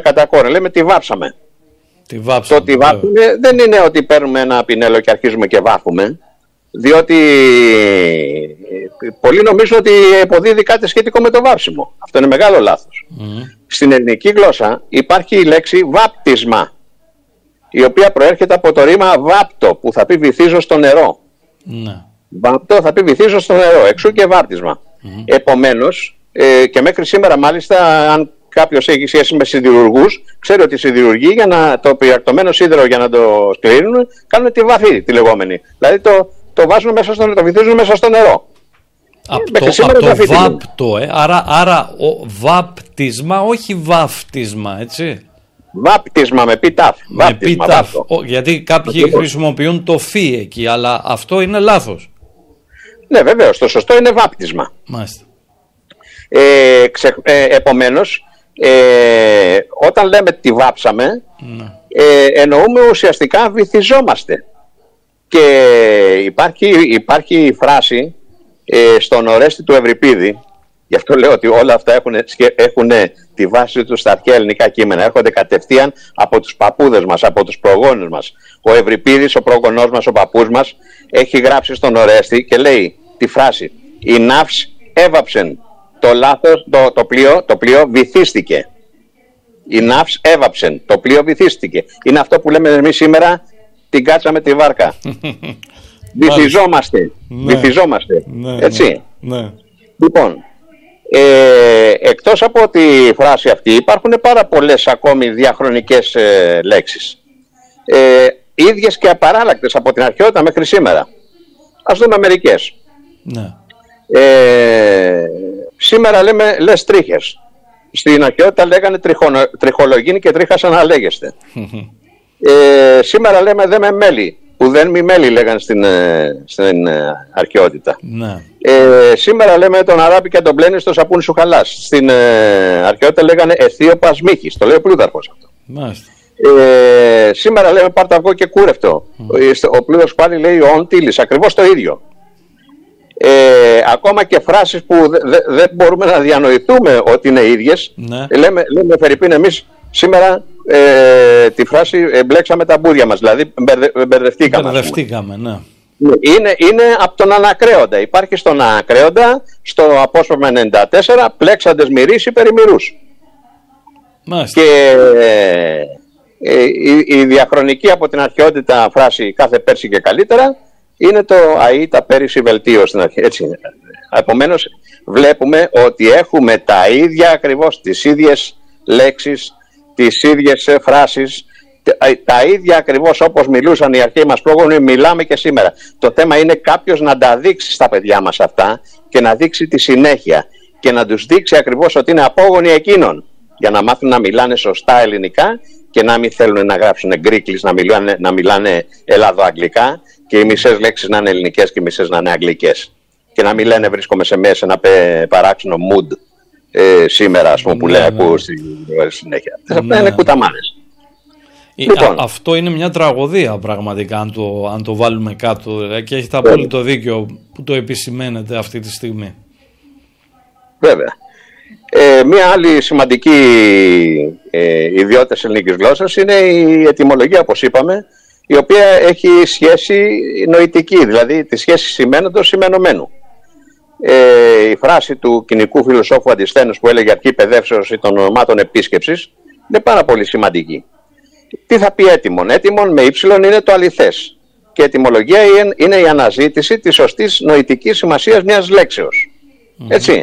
κατά κόρη. Λέμε τη βάψαμε. Το ότι βάφουμε δεν είναι ότι παίρνουμε ένα πινέλο και αρχίζουμε και βάφουμε, διότι πολλοί νομίζουν ότι υποδίδει κάτι σχετικό με το βάψιμο. Αυτό είναι μεγάλο λάθος. Στην ελληνική γλώσσα υπάρχει η λέξη βάπτισμα, η οποία προέρχεται από το ρήμα βάπτο, που θα πει βυθίζω στο νερό. Βάπτο θα πει βυθίζω στο νερό, εξού και βάπτισμα. Επομένως, και μέχρι σήμερα μάλιστα, αν κάποιος έχει σχέση με σιδηρουργούς, ξέρει ότι οι σιδηρουργοί για να το πυρακτωμένο σίδερο για να το σκληρύνουν κάνουν τη βαφή, τη λεγόμενη. Δηλαδή το βάζουν μέσα το βυθίζουν μέσα στο νερό. Από το βάπτο, άρα βάπτισμα, όχι βάφτισμα, έτσι. Βάπτισμα με πιτάφ. Γιατί κάποιοι χρησιμοποιούν το φι εκεί, αλλά αυτό είναι λάθος. Ναι, βεβαίως, το σωστό είναι βάπτισμα. Μάλιστα. Επομένως, όταν λέμε τη βάψαμε, εννοούμε ουσιαστικά βυθιζόμαστε. Και υπάρχει η φράση στον Ορέστη του Ευρυπίδη, γι' αυτό λέω ότι όλα αυτά έχουν τη βάση τους στα αρχαία ελληνικά κείμενα, έρχονται κατευθείαν από τους παππούδες μας, από τους προγόνους μας. Ο Ευρυπίδης, ο προγονός μας, ο παππούς μας, έχει γράψει στον Ορέστη και λέει τη φράση «Η ναύς έβαψεν, το πλοίο βυθίστηκε». Η ναύς έβαψεν, το πλοίο βυθίστηκε. Είναι αυτό που λέμε εμείς σήμερα, την κάτσαμε τη βάρκα. Βυθιζόμαστε. Έτσι. Λοιπόν, εκτός από τη φράση αυτή υπάρχουν πάρα πολλές ακόμη διαχρονικές λέξεις, ίδιες και απαράλλακτες από την αρχαιότητα μέχρι σήμερα. Ας δούμε μερικές. Σήμερα λέμε λες τρίχες. Στην αρχαιότητα λέγανε τριχολογίνη και τρίχας αναλέγεστε. Σήμερα λέμε δε με μέλι, που δεν μη μέλι λέγανε στην αρχαιότητα. Σήμερα λέμε τον αράπη και τον πλένει στο σαπούνι σου χαλάς. Στην αρχαιότητα λέγανε αιθίωπας μύχης, το λέει ο Πλούταρχος αυτό. Σήμερα λέμε πάρτα αυγό και κούρευτο. Ο Πλούταρχος πάλι λέει ον τίλης, ακριβώς το ίδιο. Ακόμα και φράσεις που δεν μπορούμε να διανοηθούμε ότι είναι ίδιες. Λέμε φερειπίν εμείς σήμερα τη φράση μπλέξαμε τα μπούδια μας, δηλαδή μπερδευτήκαμε. Ναι. Είναι από τον Ανακρέοντα. Υπάρχει στον Ανακρέοντα, στο απόσπασμα 94, πλέξαντες μυρίσει περί μυρούς. Και η διαχρονική από την αρχαιότητα φράση κάθε πέρσι και καλύτερα είναι το αΐ τα πέρυσι βελτίω στην αρχή. Έτσι είναι. Επομένως βλέπουμε ότι έχουμε τα ίδια ακριβώς, τις ίδιες λέξεις, τις ίδιες φράσεις, τα ίδια ακριβώς όπως μιλούσαν οι αρχαίοι μας πρόγονοι, μιλάμε και σήμερα. Το θέμα είναι κάποιος να τα δείξει στα παιδιά μας αυτά και να δείξει τη συνέχεια και να τους δείξει ακριβώς ότι είναι απόγονοι εκείνων, για να μάθουν να μιλάνε σωστά ελληνικά και να μην θέλουν να γράψουν γκρίκλις, να μιλάνε ελλαδοαγγλικά και οι μισές λέξεις να είναι ελληνικές και οι μισές να είναι αγγλικές. Και να μην λένε βρίσκομαι σε ένα παράξενο mood σήμερα, ας πούμε, που λέει στη συνέχεια. Αυτά είναι κουταμάρες. Λοιπόν, αυτό είναι μια τραγωδία πραγματικά, αν το βάλουμε κάτω, και έχετε απόλυτο δίκιο που το επισημαίνετε αυτή τη στιγμή. Βέβαια. Μία άλλη σημαντική ιδιότητα της ελληνικής γλώσσας είναι η ετυμολογία, όπως είπαμε, η οποία έχει σχέση νοητική, δηλαδή τη σχέση σημαίνοντος σημενομένου. Η φράση του κοινικού φιλοσόφου Αντισθένους που έλεγε «Αρχή παιδεύσεως ή των ονομάτων επίσκεψης» είναι πάρα πολύ σημαντική. Τι θα πει έτοιμον? Έτοιμον με ύψιλον είναι το αληθές. Και ετυμολογία είναι η αναζήτηση της σωστής νοητικής σημασίας μιας λέξεως. Έτσι.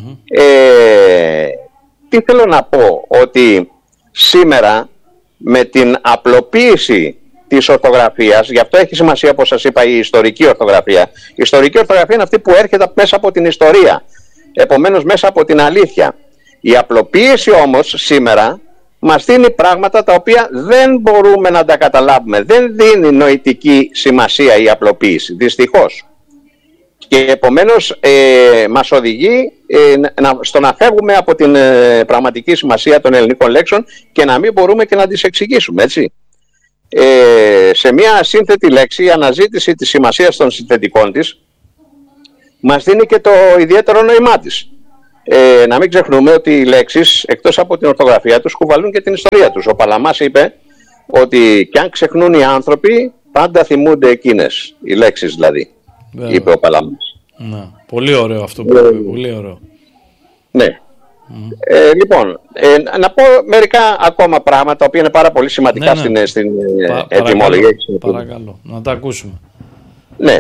Τι θέλω να πω? Ότι σήμερα με την απλοποίηση της ορθογραφίας, γι' αυτό έχει σημασία, όπως σας είπα, η ιστορική ορθογραφία. Η ιστορική ορθογραφία είναι αυτή που έρχεται μέσα από την ιστορία, επομένως μέσα από την αλήθεια. Η απλοποίηση όμως σήμερα μας δίνει πράγματα τα οποία δεν μπορούμε να τα καταλάβουμε. Δεν δίνει νοητική σημασία η απλοποίηση, δυστυχώς. Και επομένως μας οδηγεί στο να φεύγουμε από την πραγματική σημασία των ελληνικών λέξεων και να μην μπορούμε και να τις εξηγήσουμε, έτσι. Σε μια σύνθετη λέξη, η αναζήτηση της σημασίας των συνθετικών της μας δίνει και το ιδιαίτερο νόημά της. να μην ξεχνούμε ότι οι λέξεις, εκτός από την ορθογραφία τους, κουβαλούν και την ιστορία τους. Ο Παλαμάς είπε ότι κι αν ξεχνούν οι άνθρωποι, πάντα θυμούνται εκείνες, οι λέξεις δηλαδή, είπε ο Παλαμάς. Ναι. Πολύ ωραίο αυτό που είπε, πολύ ωραίο. Ναι. Λοιπόν, να πω μερικά ακόμα πράγματα, τα οποία είναι πάρα πολύ σημαντικά στην ετυμολογία. Παρακαλώ, να τα ακούσουμε. Ναι.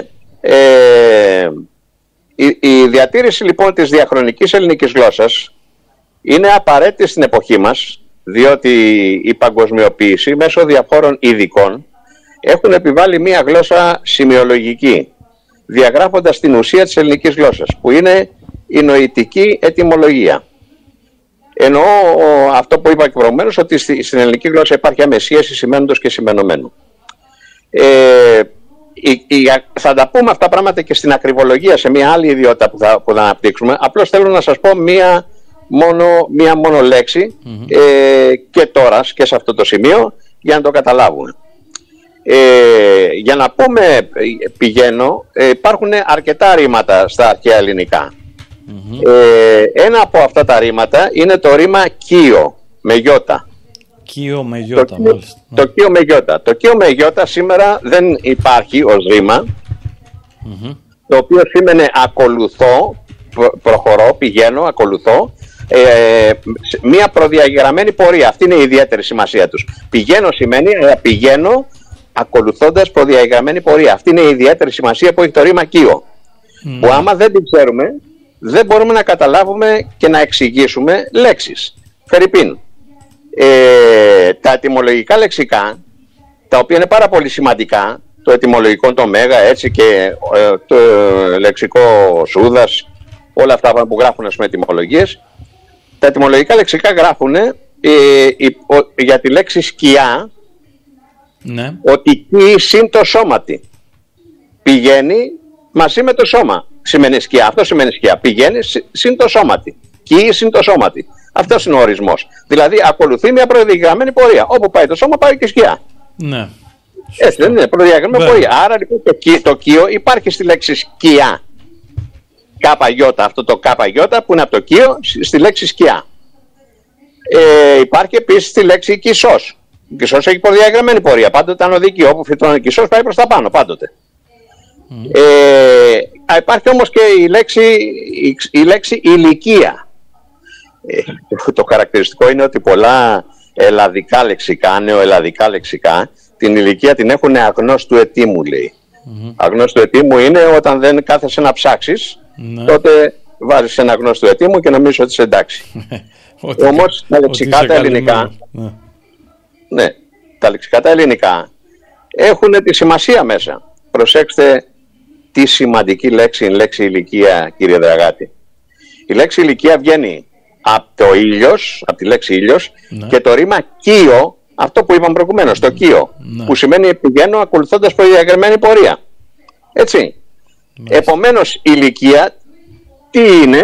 Η διατήρηση λοιπόν της διαχρονικής ελληνικής γλώσσας είναι απαραίτητη στην εποχή μας, διότι η παγκοσμιοποίηση μέσω διαφόρων ειδικών έχουν επιβάλει μία γλώσσα σημειολογική, διαγράφοντας την ουσία της ελληνικής γλώσσας, που είναι η νοητική ετυμολογία. Εννοώ αυτό που είπα και προηγουμένως, ότι στην ελληνική γλώσσα υπάρχει αμεσίαση σημαίνοντος και σημενωμένου. Θα τα πούμε αυτά πράγματα και στην ακριβολογία, σε μια άλλη ιδιότητα που θα αναπτύξουμε. Απλώς θέλω να σας πω μία μόνο λέξη και τώρα και σε αυτό το σημείο, για να το καταλάβουμε. Για να πούμε πηγαίνω, υπάρχουν αρκετά ρήματα στα αρχαία ελληνικά. Ένα από αυτά τα ρήματα είναι το ρήμα κείο με γιώτα. Κείο με γιώτα, μάλιστα. Το κείο με γιώτα. Το κείο με γιώτα σήμερα δεν υπάρχει ως ρήμα, το οποίο σήμαινε ακολουθώ, προχωρώ, πηγαίνω, ακολουθώ, μία προδιαγραμμένη πορεία. Αυτή είναι η ιδιαίτερη σημασία τους. Πηγαίνω σημαίνει πηγαίνω ακολουθώντας προδιαγραμμένη πορεία. Αυτή είναι η ιδιαίτερη σημασία που έχει το ρήμα κείο. Που άμα δεν την ξέρουμε, δεν μπορούμε να καταλάβουμε και να εξηγήσουμε λέξεις. Φερρυπίν, τα ετυμολογικά λεξικά, τα οποία είναι πάρα πολύ σημαντικά, το ετυμολογικό το Μέγα, έτσι, και το λεξικό Σούδας, όλα αυτά που γράφουν, ας πούμε, ετυμολογίες, τα ετυμολογικά λεξικά γράφουν για τη λέξη σκιά, ναι, ότι κει συν το σώματι πηγαίνει μαζί με το σώμα. Σημαίνει σκιά. Αυτό σημαίνει σκιά. Πηγαίνει συν το σώματι. Κει συν το σώματι. Αυτός είναι ο ορισμός. Δηλαδή ακολουθεί μια προδιαγραμμένη πορεία. Όπου πάει το σώμα, πάει και σκιά. Ναι. Έτσι δεν είναι? Προδιαγραμμένη πορεία. Άρα λοιπόν το κείο υπάρχει στη λέξη σκιά. Κάπα-γιώτα. Αυτό το κάπα-γιώτα που είναι από το κείο στη λέξη σκιά. Υπάρχει επίσης στη λέξη κισός. Ο κισός έχει προδιαγραμμένη πορεία. Πάντοτε αν οδηγεί όπου φυτρώνει ο κισός, πάει προς τα πάνω. Πάντοτε. Υπάρχει όμως και η λέξη ηλικία. Το χαρακτηριστικό είναι ότι πολλά ελλαδικά λεξικά, νεοελλαδικά λεξικά, την ηλικία την έχουν αγνώστου ετήμου, λέει. Αγνώστου ετήμου είναι όταν δεν κάθεσαι να ψάξεις, τότε βάζεις ένα αγνώστου ετήμου και νομίζεις ότι είσαι εντάξει. Όμως τα λεξικά τα ελληνικά, ναι, τα λεξικά τα ελληνικά έχουν τη σημασία μέσα. Προσέξτε τι σημαντική λέξη είναι η λέξη ηλικία, κύριε Δραγάτη. Η λέξη ηλικία βγαίνει από το ήλιος, από τη λέξη ήλιος, και το ρήμα κείο, αυτό που είπαμε προηγουμένως, το κείο, που σημαίνει πηγαίνω ακολουθώντας προδιαγραμμένη πορεία. Έτσι. Επομένως, η ηλικία τι είναι?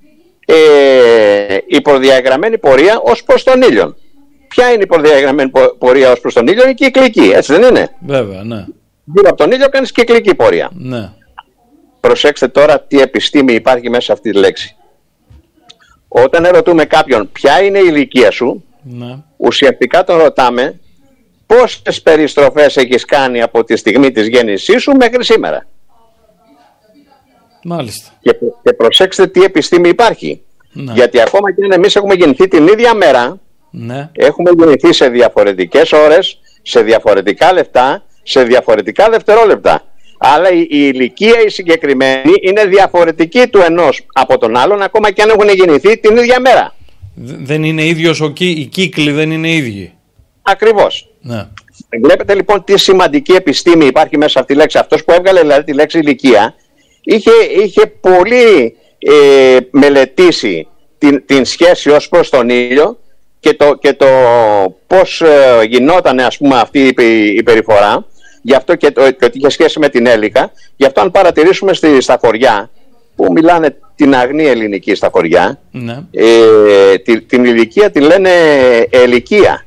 Η προδιαγραμμένη πορεία ως προς τον ήλιο. Ποια είναι η προδιαγραμμένη πορεία ως προς τον ήλιο? Η κυκλική, έτσι δεν είναι? Βέβαια, ναι. Γύρω από τον ήλιο κάνεις κυκλική πορεία. Ναι. Προσέξτε τώρα τι επιστήμη υπάρχει μέσα σε αυτή τη λέξη. Όταν ερωτούμε κάποιον ποια είναι η ηλικία σου, ουσιαστικά τον ρωτάμε πόσες περιστροφές έχεις κάνει από τη στιγμή της γέννησής σου μέχρι σήμερα. Μάλιστα. Και προσέξτε τι επιστήμη υπάρχει. Γιατί ακόμα και αν εμείς έχουμε γεννηθεί την ίδια μέρα, έχουμε γεννηθεί σε διαφορετικές ώρες, σε διαφορετικά λεπτά, σε διαφορετικά δευτερόλεπτα. Αλλά η ηλικία η συγκεκριμένη είναι διαφορετική του ενός από τον άλλον, ακόμα και αν έχουν γεννηθεί την ίδια μέρα. Δεν είναι ίδιος οι κύκλοι, δεν είναι ίδιοι. Ακριβώς. Ναι. Βλέπετε λοιπόν τι σημαντική επιστήμη υπάρχει μέσα σε αυτή τη λέξη. Αυτός που έβγαλε δηλαδή τη λέξη ηλικία είχε πολύ μελετήσει την σχέση ως προς τον ήλιο και το πώς γινόταν, ας πούμε, αυτή η περιφορά. Γι' αυτό και ότι είχε σχέση με την Έλικα. Γι' αυτό αν παρατηρήσουμε στα χωριά που μιλάνε την αγνή ελληνική στα χωριά, την ηλικία τη λένε ελικία.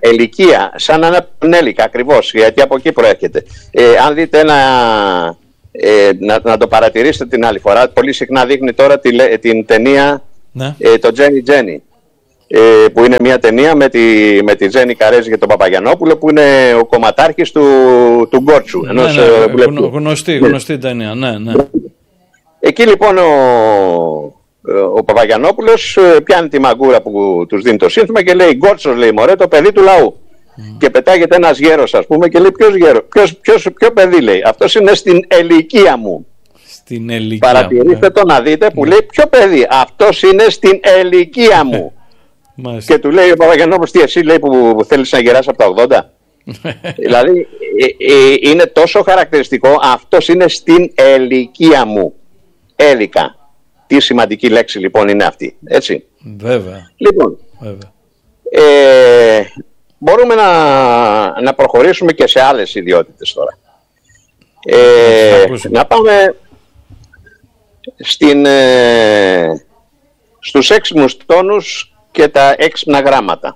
Ελικία, σαν να είναι τον Έλικα ακριβώς, γιατί από εκεί προέρχεται. Αν δείτε να το παρατηρήσετε την άλλη φορά. Πολύ συχνά δείχνει τώρα την ταινία, ναι, το Jenny Jenny, που είναι μια ταινία με τη Τζέννη Καρέζη και τον Παπαγιαννόπουλο, που είναι ο κομματάρχης του Γκόρτσου. Γνωστή ταινία, ναι. Εκεί λοιπόν ο Παπαγιαννόπουλος πιάνει τη μαγκούρα που τους δίνει το σύνθημα και λέει «Γκόρτσος», λέει, «μωρέ, το παιδί του λαού». Και πετάγεται ένας γέρος, ας πούμε, και λέει ποιο παιδί, λέει, «αυτός είναι στην ηλικία μου». Στην ηλικία. Παρατηρήστε το να δείτε που λέει «ποιο παιδί, αυτός είναι στην ηλικία μου». Και του λέει ο Παπαγιαννόπουλος, «τι εσύ», λέει, που θέλεις να γεράσεις από τα 80». Δηλαδή είναι τόσο χαρακτηριστικό, «αυτός είναι στην ηλικία μου». Έλικα. Τι σημαντική λέξη λοιπόν είναι αυτή, έτσι. Βέβαια. Λοιπόν, βέβαια. Μπορούμε να προχωρήσουμε και σε άλλες ιδιότητες τώρα. Να πάμε στους έξυπνους τόνους και τα έξυπνα γράμματα.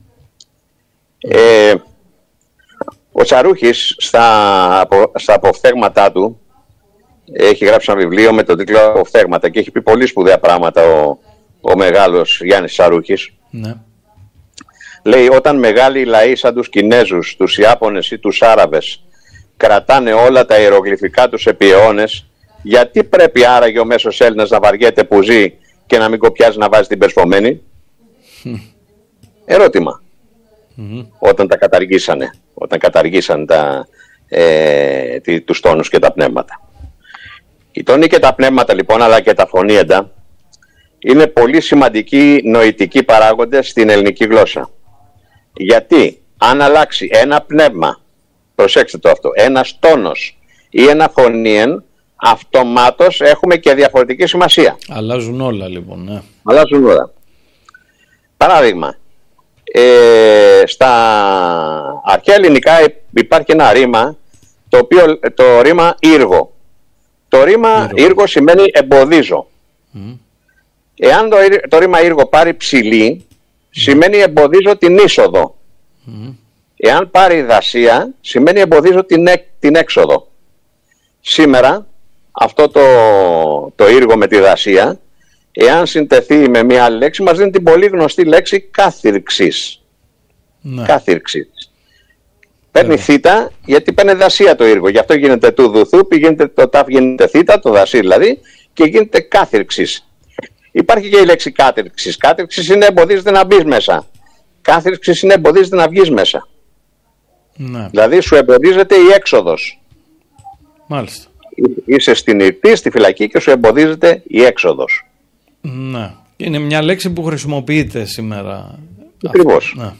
Ο Τσαρούχης στα αποφθέγματά του έχει γράψει ένα βιβλίο με τον τίτλο «Αποφθέγματα» και έχει πει πολύ σπουδαία πράγματα ο μεγάλος Γιάννης Τσαρούχης. Ναι. Λέει, όταν μεγάλοι λαοί σαν τους Κινέζους, τους Ιάπωνες ή τους Άραβες κρατάνε όλα τα ιερογλυφικά τους επί αιώνες, γιατί πρέπει άραγε ο μέσος Έλληνας να βαριέται που ζει και να μην κοπιάζει να βάζει την περσπομένη? Ερώτημα. Όταν τα καταργήσανε, τους τόνους και τα πνεύματα. Οι τόνοι και τα πνεύματα λοιπόν, αλλά και τα φωνήεντα, είναι πολύ σημαντικοί νοητικοί παράγοντες στην ελληνική γλώσσα. Γιατί αν αλλάξει ένα πνεύμα, προσέξτε το αυτό, ένας τόνος ή ένα φωνήεν, αυτομάτως έχουμε και διαφορετική σημασία. Αλλάζουν όλα λοιπόν, ναι. Αλλάζουν όλα. Παράδειγμα, στα αρχαία ελληνικά υπάρχει ένα ρήμα, το ρήμα ήργο. Το ρήμα ήργο σημαίνει εμποδίζω. Εάν το ρήμα ήργο πάρει ψηλή, σημαίνει εμποδίζω την είσοδο. Εάν πάρει δασία, σημαίνει εμποδίζω την έξοδο. Σήμερα, αυτό το ήργο με τη δασία, εάν συντεθεί με μια άλλη λέξη, μας δίνει την πολύ γνωστή λέξη κάθυρξης. Ναι. Κάθυρξης. Παίρνει θήτα, γιατί παίρνει δασία το ήργο. Γι' αυτό γίνεται του δουθού, γίνεται το τάφ, γίνεται θήτα, το δασί δηλαδή, και γίνεται κάθυρξης. Υπάρχει και η λέξη κάθυρξης. Κάθυρξης είναι εμποδίζεται να μπεις μέσα. Κάθυρξης είναι εμποδίζεται να βγεις μέσα. Ναι. Δηλαδή σου εμποδίζεται η έξοδος. Μάλιστα. Είσαι στην ηρτή, στη φυλακή και σου εμποδίζεται η έξοδος. Ναι. Είναι μια λέξη που χρησιμοποιείται σήμερα. Ακριβώς. Ναι.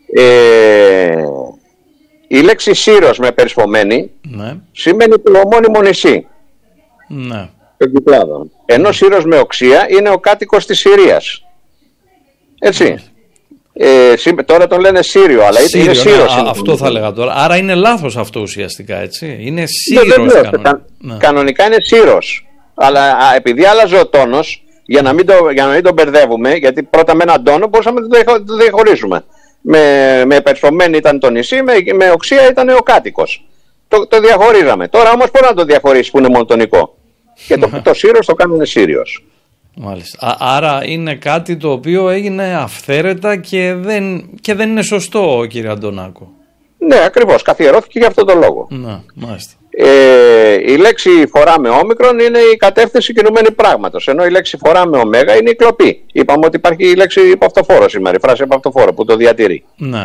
Η λέξη Σύρος με περισπομένη, ναι, σημαίνει το ομώνυμο νησί. Ναι. Των Κυκλάδων. Ενώ Σύρος με οξία είναι ο κάτοικος της Συρίας. Έτσι. Τώρα τον λένε Σύριο, αλλά είναι Σύρος. Αυτό θα έλεγα τώρα. Άρα είναι λάθος αυτό ουσιαστικά, έτσι. Είναι Σύρος. Κανονικά είναι Σύρος. Αλλά επειδή άλλαζε ο τόνος, για να μην τον μπερδεύουμε, γιατί πρώτα με έναν τόνο μπορούσαμε να το διαχωρίσουμε. Με περισπομένη ήταν το νησί, με οξία ήταν ο κάτοικος. Το διαχωρίζαμε. Τώρα όμως πώς να το διαχωρίσεις που είναι μονοτονικό? Και το Σύρος το κάνουν Σύριος. Μάλιστα. Άρα είναι κάτι το οποίο έγινε αυθαίρετα και δεν είναι σωστό, κύριε Αντωνάκο. Ναι, ακριβώς. Καθιερώθηκε για αυτόν τον λόγο. Ναι, μάλιστα. Η λέξη φορά με όμικρον είναι η κατεύθυνση κινουμένη πράγματος, ενώ η λέξη φορά με ωμέγα είναι η κλοπή. Είπαμε ότι υπάρχει η λέξη υπαυτοφόρο σήμερα, η φράση υπαυτοφόρο που το διατηρεί. Ναι.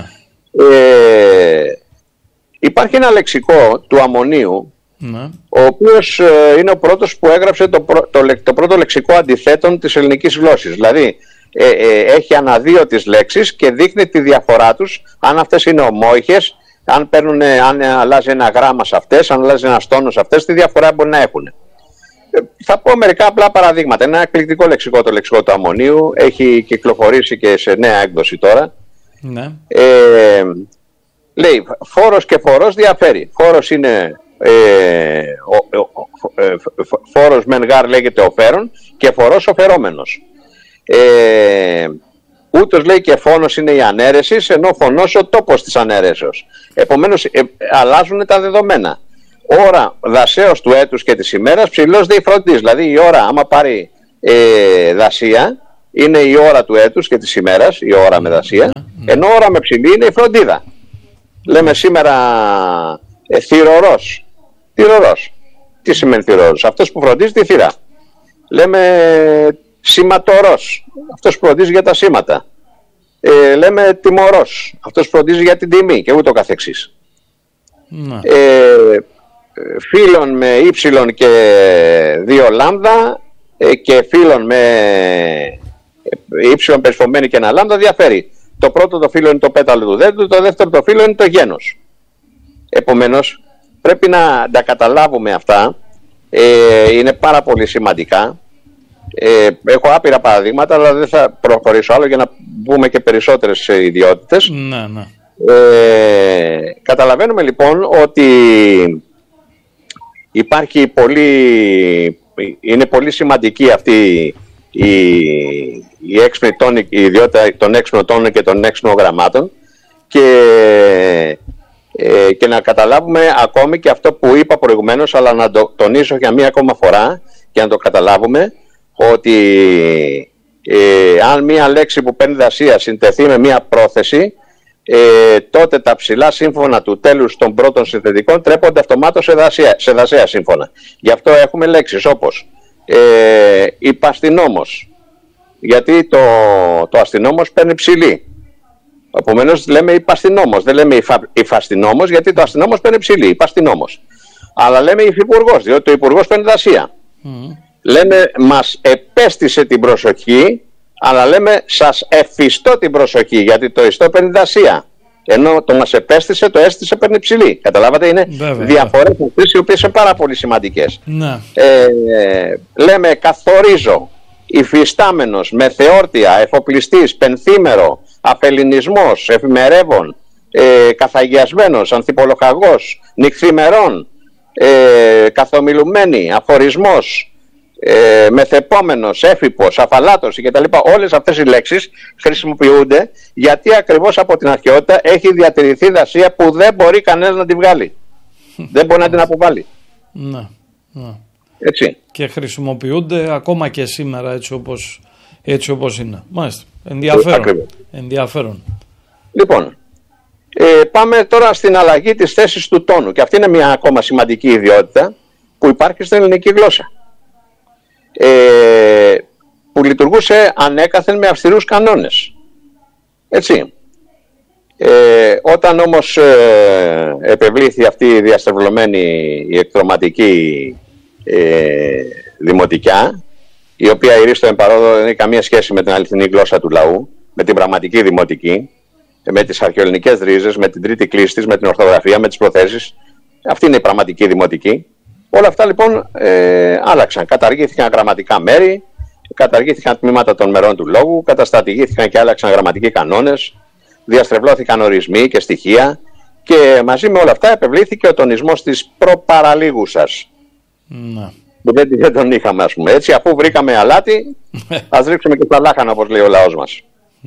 Υπάρχει ένα λεξικό του Αμμονίου, ναι, ο οποίος είναι ο πρώτος που έγραψε το πρώτο λεξικό αντιθέτων της ελληνικής γλώσσης. Δηλαδή έχει αναδύο τις λέξεις και δείχνει τη διαφορά τους, αν αυτές είναι ομόηχες, αν αλλάζει ένα γράμμα σε αυτές, αν αλλάζει ένα τόνο σε αυτές, τι διαφορά μπορεί να έχουν. Θα πω μερικά απλά παραδείγματα. Ένα εκπληκτικό λεξικό, το λεξικό του Αμμονίου, έχει κυκλοφορήσει και σε νέα έκδοση τώρα. Ναι. Λέει, φόρος και φορός διαφέρει. Φόρος είναι φόρος μεν γάρ λέγεται ο φέρον και φορός ο φερόμενος. Ούτως λέει και φόνος είναι η ανέρεση, ενώ φωνός ο τόπος της ανέρεσεως. Επομένως αλλάζουν τα δεδομένα. ώρα δασέως του έτους και της ημέρας ψηλός δι φροντίς. Δηλαδή η ώρα, άμα πάρει δασία, είναι η ώρα του έτους και της ημέρας, η ώρα με δασία, ενώ ώρα με ψηλή είναι η φροντίδα. Λέμε σήμερα θυρωρός. Θυρωρός. Τι σημαίνει θυρωρός? Αυτός που φροντίζει τη θύρα. Λέμε σηματορός. Αυτός που φροντίζει για τα σήματα. Λέμε τιμωρός. Αυτός που φροντίζει για την τιμή και ούτω καθεξής. Φίλων με ύψιλον και 2 λάμδα και φίλων με ύψιλον περισπωμένη και 1 λάμδα διαφέρει. Το πρώτο το φύλλο είναι το πέταλο του δέντρου, το δεύτερο το φύλλο είναι το γένος. Επομένως πρέπει να τα καταλάβουμε αυτά, είναι πάρα πολύ σημαντικά. Έχω άπειρα παραδείγματα, αλλά δεν θα προχωρήσω άλλο για να μπούμε και περισσότερες ιδιότητες. Καταλαβαίνουμε λοιπόν ότι υπάρχει είναι πολύ σημαντική αυτή η έξυπνη τόνη, η ιδιότητα των έξυπνων τόνων και των έξυπνων γραμμάτων και να καταλάβουμε ακόμη και αυτό που είπα προηγουμένως, αλλά να το τονίσω για μία ακόμα φορά και να το καταλάβουμε, ότι αν μία λέξη που παίρνει δασία συντεθεί με μία πρόθεση, τότε τα ψηλά σύμφωνα του τέλους των πρώτων συνθετικών τρέπονται αυτομάτως σε δασαία σύμφωνα. Γι' αυτό έχουμε λέξεις όπως υπαστηνόμος, γιατί το αστυνόμος παίρνει ψηλή. Επομένως λέμε υπαστηνόμος, δεν λέμε υφαστηνόμος, γιατί το αστυνόμος παίρνει ψηλή, υπαστηνόμος. Αλλά λέμε υφυπουργός, διότι το υπουργός παίρνει δασία. Λέμε μας επέστησε την προσοχή, αλλά λέμε σας εφιστώ την προσοχή, γιατί το ιστό παίρνει δασία. Ενώ το μας επέστησε, το έστησε παίρνει ψηλή. Καταλάβατε, είναι διαφορές αυτές οι οποίες είναι πάρα πολύ σημαντικές. Λέμε καθορίζω, υφιστάμενος, μεθεόρτια, εφοπλιστής, πενθήμερο, απελληνισμός, εφημερεύων, καθαγιασμένος, ανθιπολοχαγός, νυχθημερών, καθομιλουμένη, αφορισμός, μεθεπόμενος, έφυπος, αφαλάτος κτλ. Όλες αυτές οι λέξεις χρησιμοποιούνται γιατί ακριβώς από την αρχαιότητα έχει διατηρηθεί δασία που δεν μπορεί κανένας να τη βγάλει. Δεν μπορεί να την αποβάλει. Έτσι. Και χρησιμοποιούνται ακόμα και σήμερα έτσι όπως είναι. Μάλιστα. Ενδιαφέρον. Λοιπόν, πάμε τώρα στην αλλαγή της θέσης του τόνου, και αυτή είναι μια ακόμα σημαντική ιδιότητα που υπάρχει στην ελληνική γλώσσα, που λειτουργούσε ανέκαθεν με αυστηρούς κανόνες. Έτσι. Όταν όμως επευλήθη αυτή η διαστρεβλωμένη η εκδροματική δημοτικιά, η οποία η ρίστο εμπαρόδο δεν έχει καμία σχέση με την αληθινή γλώσσα του λαού, με την πραγματική δημοτική, με τις αρχαιοελληνικές ρίζες, με την τρίτη κλίση της, με την ορθογραφία, με τις προθέσεις. Αυτή είναι η πραγματική δημοτική. Όλα αυτά λοιπόν άλλαξαν. Καταργήθηκαν γραμματικά μέρη, καταργήθηκαν τμήματα των μερών του λόγου, καταστρατηγήθηκαν και άλλαξαν γραμματικοί κανόνες, διαστρεβλώθηκαν ορισμοί και στοιχεία, και μαζί με όλα αυτά επευλήθηκε ο τονισμός της προπαραλίγουσας. Που δεν τον είχαμε, ας πούμε. Έτσι, αφού βρήκαμε αλάτι, ας ρίξουμε και τα λάχανα, όπως λέει ο λαός μας.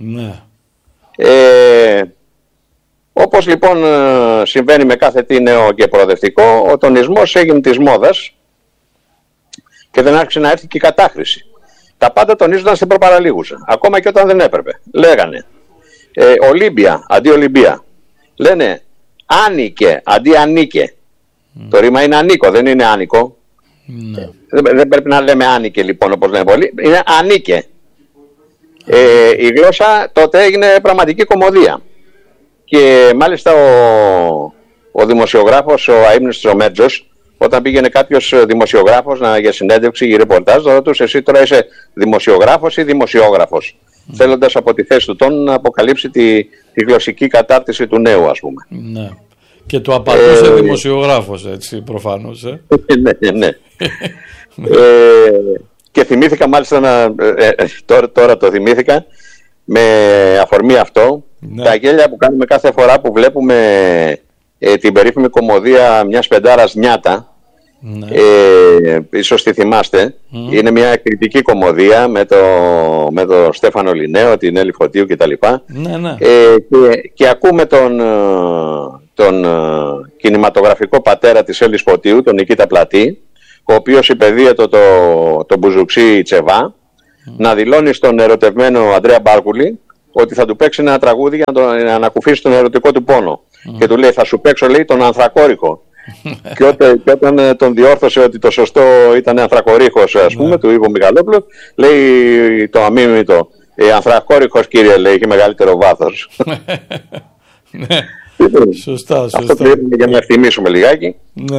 Όπως λοιπόν συμβαίνει με κάθε τι νέο και προοδευτικό, ο τονισμός έγινε της μόδας και δεν άρχισε να έρθει και η κατάχρηση. Τα πάντα τονίζονταν στην προπαραλίγουσα, ακόμα και όταν δεν έπρεπε. Λέγανε Ολύμπια αντί Ολυμπία. Λένε Άνικε αντί Ανίκε. Το ρήμα είναι ανίκο, δεν είναι άνικο. Δεν πρέπει να λέμε Άνικε λοιπόν, όπως λένε πολλοί. Είναι Ανίκε. Η γλώσσα τότε έγινε πραγματική κωμωδία. Και μάλιστα ο δημοσιογράφος, ο αείμνηστος ο Μέτζος, όταν πήγαινε κάποιος δημοσιογράφος για συνέντευξη ή ρεπορτάζ, θα ρωτούσε εσύ τώρα είσαι δημοσιογράφος ή δημοσιόγραφος, θέλοντας από τη θέση του τόνου να αποκαλύψει τη γλωσσική κατάρτιση του νέου, ας πούμε. Ναι. Και το απαντούσε δημοσιογράφος, έτσι, προφανώς. Ναι. Και θυμήθηκα μάλιστα, τώρα το θυμήθηκα, με αφορμή αυτό, τα γέλια που κάνουμε κάθε φορά που βλέπουμε την περίφημη κωμωδία μιας πεντάρας Νιάτα. Ίσως τη θυμάστε. Είναι μια κριτική κωμωδία με τον Στέφανο Λινέο, την Έλλη Φωτίου κτλ. Και ακούμε κινηματογραφικό πατέρα της Έλλης Φωτίου, τον Νικήτα Πλατή, ο οποίος υπεδίαιτο το Μπουζουξί Τσεβά, να δηλώνει στον ερωτευμένο Ανδρέα Μπάρκουλη ότι θα του παίξει ένα τραγούδι για να ανακουφίσει τον ερωτικό του πόνο. Και του λέει, θα σου παίξω, λέει, τον Ανθρακόρυχο. Και όταν τον διόρθωσε ότι το σωστό ήταν Ανθρακορίχος, ας πούμε, του Ιβο Μιχαλόπουλου, λέει το αμίμητο, Ανθρακόριχος, κύριε, λέει, έχει μεγαλύτερο βάθος. Σωστά. Αυτό πρέπει για να ευθυμίσουμε λιγάκι.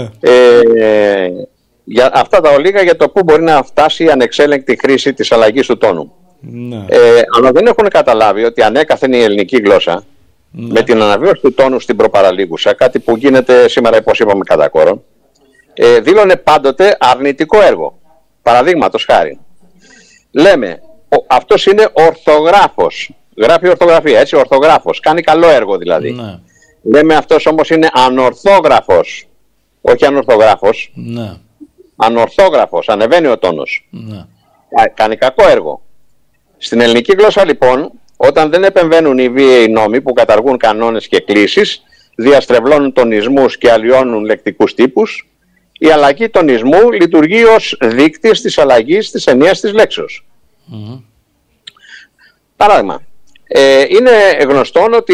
Για αυτά τα ολίγα για το πού μπορεί να φτάσει η ανεξέλεγκτη χρήση της αλλαγής του τόνου. Αλλά δεν έχουν καταλάβει ότι ανέκαθεν η ελληνική γλώσσα, με την αναβίωση του τόνου στην προπαραλίγουσα, κάτι που γίνεται σήμερα, όπως είπαμε, κατά κόρον, δήλωνε πάντοτε αρνητικό έργο. Παραδείγματος χάρη, λέμε, αυτός είναι ορθογράφος, γράφει ορθογραφία, έτσι, ορθογράφος, κάνει καλό έργο δηλαδή. Λέμε, αυτός όμως είναι ανορθόγραφος, όχι ανορθογράφος, ανορθόγραφος, ανεβαίνει ο τόνος, κάνει κακό έργο. Στην ελληνική γλώσσα, λοιπόν, όταν δεν επεμβαίνουν οι βίαιοι νόμοι που καταργούν κανόνες και κλίσεις, διαστρεβλώνουν τονισμούς και αλλοιώνουν λεκτικούς τύπους, η αλλαγή τονισμού λειτουργεί ως δείκτης της αλλαγής της ενίας της λέξεως. Παράδειγμα, είναι γνωστόν ότι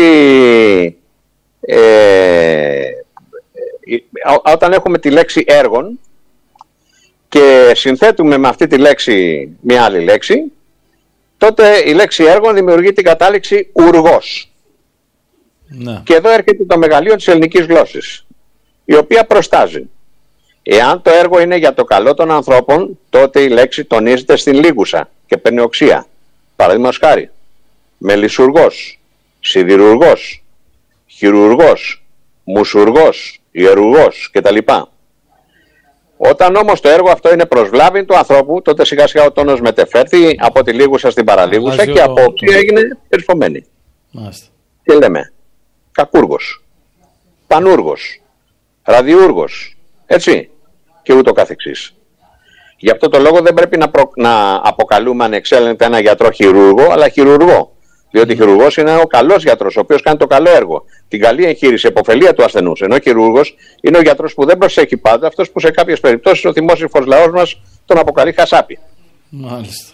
όταν έχουμε τη λέξη έργων και συνθέτουμε με αυτή τη λέξη μια άλλη λέξη, τότε η λέξη έργων δημιουργεί την κατάληξη ουργός. Και εδώ έρχεται το μεγαλείο της ελληνικής γλώσσης, η οποία προστάζει. Εάν το έργο είναι για το καλό των ανθρώπων, τότε η λέξη τονίζεται στην λίγουσα και παίρνει οξία. Παραδείγματος χάρη, μελισσουργός, σιδηρουργός, χειρουργός, μουσουργός, ιερουργός κτλ. Όταν όμως το έργο αυτό είναι προς βλάβη του ανθρώπου, τότε σιγά σιγά ο τόνος μετεφέρθη από τη λίγουσα στην παραλίγουσα και από όποια έγινε περισφωμένη. Και λέμε κακούργος, πανούργος, ραδιούργος, έτσι, και ούτω καθεξής. Γι' αυτό το λόγο δεν πρέπει να αποκαλούμε ανεξέλεγκτα ένα γιατρό χειρούργο, αλλά χειρουργό. Διότι χειρουργός είναι ο καλός γιατρός, ο οποίος κάνει το καλό έργο, την καλή εγχείρηση, επωφελία του ασθενούς. Ενώ χειρούργος είναι ο γιατρός που δεν προσέχει πάντα, αυτός που σε κάποιες περιπτώσεις ο θυμόσυφος λαός μας τον αποκαλεί χασάπι. Μάλιστα.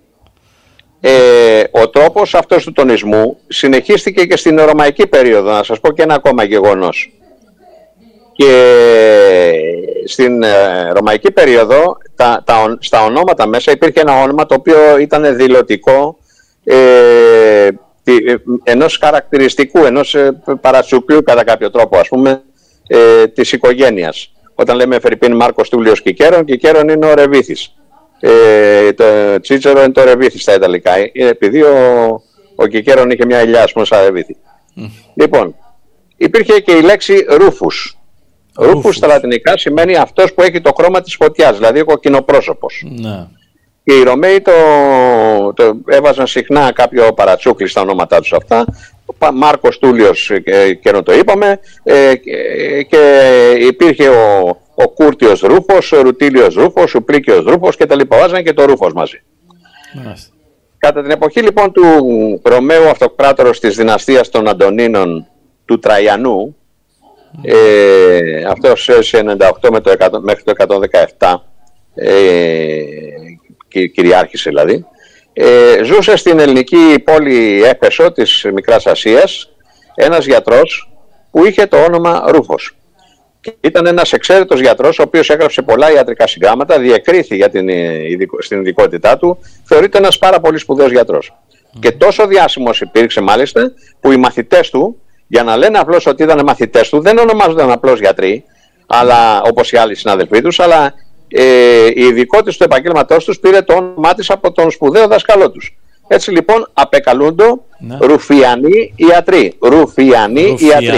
Ο τρόπος αυτός του τονισμού συνεχίστηκε και στην ρωμαϊκή περίοδο. Να σας πω και ένα ακόμα γεγονός. Και στην ρωμαϊκή περίοδο στα ονόματα μέσα υπήρχε ένα όνομα το οποίο ήταν δηλωτικό ενός χαρακτηριστικού, ενός παρατσουκλού κατά κάποιο τρόπο, ας πούμε, της οικογένειας. Όταν λέμε Φερρυπίν Μάρκος Τούλιος Κικέρον, Κικέρον είναι ο Ρεβίθης, το Τσίτσερο είναι το Ρεβίθης στα Ιταλικά, επειδή ο Κικέρον είχε μια ελιά, ας πούμε, σαν Ρεβίθη. Λοιπόν, υπήρχε και η λέξη ρούφους. Ρούφους στα λατινικά σημαίνει αυτός που έχει το χρώμα της φωτιάς, δηλαδή ο κοκκινοπρόσωπος. Και οι Ρωμαίοι το έβαζαν συχνά κάποιο παρατσούκλι στα ονόματά τους αυτά. Μάρκος Τούλιος, και το είπαμε, και υπήρχε ο Κούρτιος Ρούφος, ο Ρουτίλιος Ρούφος, ο Πλίκιος Ρούφος και τα λοιπά. Βάζαν και το Ρούφος μαζί. Κατά την εποχή λοιπόν του Ρωμαίου Αυτοκράτορος της δυναστείας των Αντωνίνων του Τραϊανού, αυτός σε 98 μέχρι το 117, κυριάρχησε δηλαδή, ζούσε στην ελληνική πόλη Έφεσο της Μικράς Ασίας ένας γιατρός που είχε το όνομα Ρούφος. Και ήταν ένας εξαίρετος γιατρός, ο οποίος έγραψε πολλά ιατρικά συγγράμματα, διεκρίθη στην ειδικότητά του, θεωρείται ένας πάρα πολύ σπουδαίος γιατρός. Και τόσο διάσημος υπήρξε μάλιστα που οι μαθητές του, για να λένε απλώς ότι ήταν μαθητές του, δεν ονομάζονταν απλώς γιατροί, αλλά, όπως οι άλλοι συναδελφοί τους, αλλά η ειδικότητα του επαγγέλματός τους πήρε το όνομά της από τον σπουδαίο δάσκαλό τους. Έτσι λοιπόν απεκαλούνται Ρουφιανοί ιατροί. Ρουφιανοί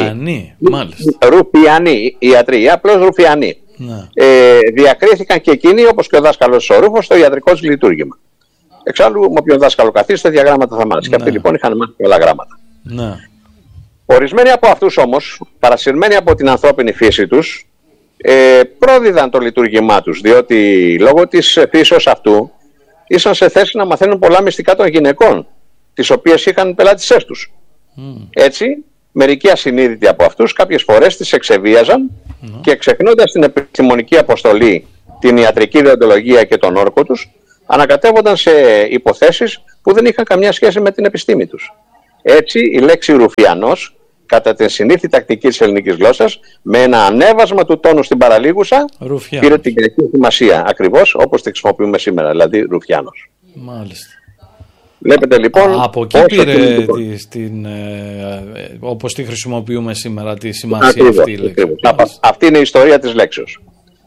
ιατροί, ή απλώς Ρουφιανοί. Διακρίθηκαν και εκείνοι, όπως και ο δάσκαλος ο Ρούφος, στο ιατρικό τους λειτουργήμα. Εξάλλου, με όποιον δάσκαλο καθίσει, τέτοια γράμματα θα μάθει. Και αυτοί λοιπόν είχαν μάθει πολλά γράμματα. Ορισμένοι από αυτούς όμως, παρασυρμένοι από την ανθρώπινη φύση τους, πρόδιδαν το λειτουργήμά τους, διότι λόγω της φύσεως αυτού ήσαν σε θέση να μαθαίνουν πολλά μυστικά των γυναικών, τις οποίες είχαν πελάτησές τους. Έτσι, μερικοί ασυνείδητοι από αυτούς κάποιες φορές τις εξεβίαζαν και ξεχνώντας την επιστημονική αποστολή, την ιατρική δεοντολογία και τον όρκο τους, ανακατεύονταν σε υποθέσεις που δεν είχαν καμιά σχέση με την επιστήμη τους. Έτσι η λέξη ρουφιανός, κατά την συνήθη τακτική της ελληνικής γλώσσας, με ένα ανέβασμα του τόνου στην παραλίγουσα, πήρε την κακή σημασία, ακριβώς όπως τη χρησιμοποιούμε σήμερα, δηλαδή ρουφιάνος. Μάλιστα. Βλέπετε λοιπόν. Από εκεί πήρε όπως τη χρησιμοποιούμε σήμερα τη σημασία αυτή η λέξη. Αυτή είναι η ιστορία της λέξεως.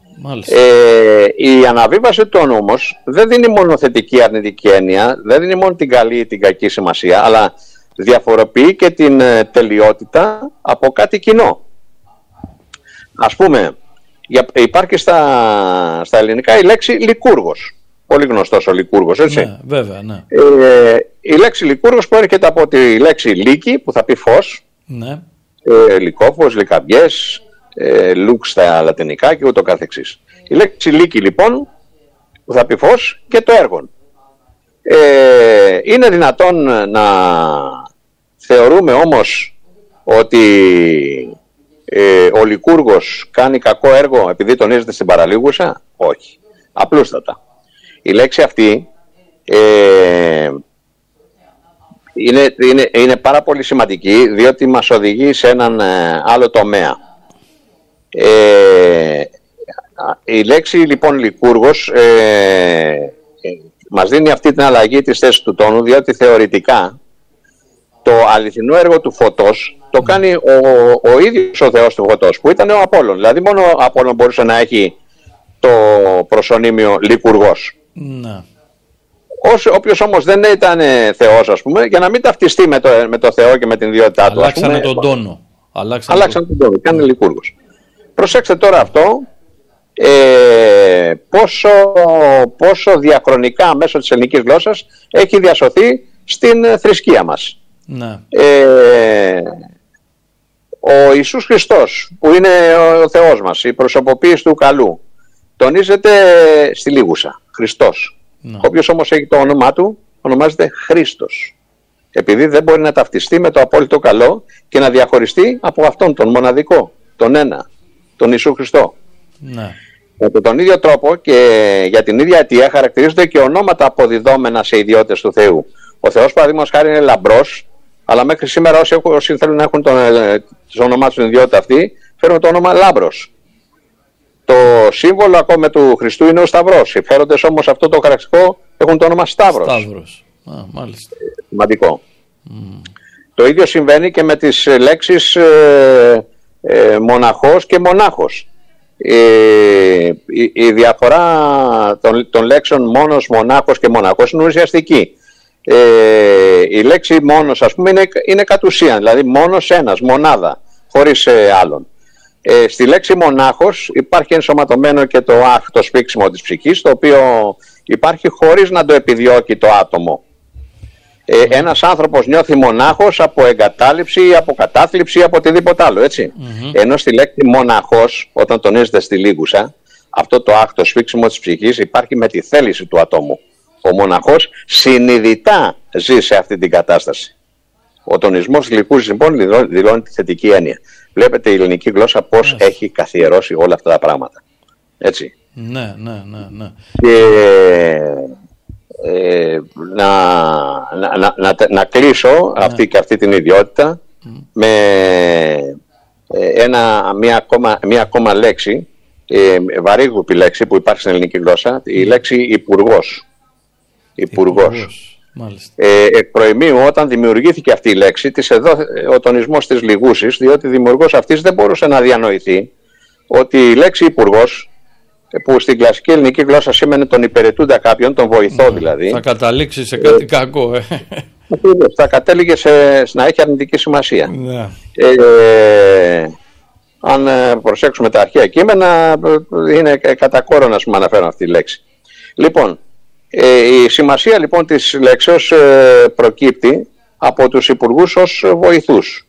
Η αναβίβαση του όνου όμως δεν δίνει μόνο θετική αρνητική έννοια, δεν δίνει μόνο την καλή ή την κακή σημασία, αλλά διαφοροποιεί και την τελειότητα από κάτι κοινό. Ας πούμε, υπάρχει στα ελληνικά η λέξη λικούργος. Πολύ γνωστός ο λικούργος, έτσι. Ναι, βέβαια, ναι. Η λέξη λικούργος προέρχεται από τη λέξη λύκη, που θα πει φως, ναι. Λυκόφως, λυκαμπιές, λουκ στα λατινικά και ούτω καθεξής. Η λέξη λύκη λοιπόν, που θα πει φως, και το έργον. Είναι δυνατόν να θεωρούμε όμως ότι ο λικούργος κάνει κακό έργο επειδή τονίζεται στην παραλίγουσα? Όχι. Απλούστατα. Η λέξη αυτή είναι πάρα πολύ σημαντική, διότι μας οδηγεί σε έναν άλλο τομέα. Η λέξη λοιπόν λικούργος μας δίνει αυτή την αλλαγή της θέσης του τόνου, διότι θεωρητικά το αληθινό έργο του φωτός το κάνει ο ίδιος ο Θεός του φωτός, που ήταν ο Απόλλων. Δηλαδή μόνο ο Απόλλων μπορούσε να έχει το προσωνύμιο λικουργός. Ναι. Όποιος όμως δεν ήταν Θεός, ας πούμε, για να μην ταυτιστεί με το Θεό και με την ιδιότητά του, αλλάξανε τον τόνο. Αλλάξανε τον τόνο, κάνει λικούργος. Προσέξτε τώρα αυτό, πόσο διαχρονικά μέσω της ελληνικής γλώσσας έχει διασωθεί στην θρησκεία μας. Ναι. Ο Ιησούς Χριστός, που είναι ο Θεός μας, η προσωποποίηση του καλού, τονίζεται στη λίγουσα, Χριστός. Ναι. Όποιος όμως έχει το όνομά του, ονομάζεται Χρήστος. Επειδή δεν μπορεί να ταυτιστεί με το απόλυτο καλό και να διαχωριστεί από αυτόν τον μοναδικό, τον ένα, τον Ιησού Χριστό. Ναι. Με τον ίδιο τρόπο και για την ίδια αιτία χαρακτηρίζονται και ονόματα αποδιδόμενα σε ιδιότητες του Θεού. Ο Θεός, παραδείγματος χάρη, είναι λαμπρός, αλλά μέχρι σήμερα όσοι θέλουν να έχουν το όνομά του στην ιδιότητα αυτή, φέρουν το όνομα Λάμπρος. Το σύμβολο ακόμα του Χριστού είναι ο Σταυρός. Οι φέροντες όμως αυτό το χαρακτηριστικό έχουν το όνομα Σταύρος. Σταύρος. Μάλιστα. Σημαντικό. Το ίδιο συμβαίνει και με τις λέξεις μοναχός και μονάχος. Η διαφορά των λέξεων μόνος, μονάχος και μοναχός είναι ουσιαστική. Η λέξη μόνος, ας πούμε, είναι κατ' ουσίαν, δηλαδή μόνος ένας, μονάδα, χωρίς άλλον. Στη λέξη μονάχος υπάρχει ενσωματωμένο και το αχ, το σφίξιμο της ψυχής, το οποίο υπάρχει χωρίς να το επιδιώκει το άτομο. Ένας άνθρωπος νιώθει μονάχος από εγκατάλειψη ή από κατάθλιψη ή από οτιδήποτε άλλο, έτσι. Ενώ στη λέξη μοναχός, όταν τονίζεται στη λίγουσα, αυτό το αχ, το σφίξιμο της ψυχής υπάρχει με τη θέληση του ατόμου. Ο μοναχός συνειδητά ζει σε αυτή την κατάσταση. Ο τονισμός της λικούσης λοιπόν δηλώνει τη θετική έννοια. Βλέπετε η ελληνική γλώσσα πώς έχει καθιερώσει όλα αυτά τα πράγματα. Έτσι. Ναι. Και να κλείσω αυτή την ιδιότητα με μία ακόμα λέξη, βαρύγουπη λέξη που υπάρχει στην ελληνική γλώσσα, η λέξη υπουργός. Εκ προημίου, όταν δημιουργήθηκε αυτή η λέξη, της εδώ ο τονισμός της λιγούσης, διότι δημιουργός αυτής δεν μπορούσε να διανοηθεί ότι η λέξη υπουργός, που στην κλασική ελληνική γλώσσα σήμαινε τον υπηρετούντα κάποιον, τον βοηθό δηλαδή, θα καταλήξει σε κάτι κακό. Θα κατέληγε να έχει αρνητική σημασία. Αν προσέξουμε τα αρχαία κείμενα, είναι κατά κόρον να αναφέρω αυτή τη λέξη. Λοιπόν, η σημασία λοιπόν της λέξεως προκύπτει από τους υπουργούς ως βοηθούς.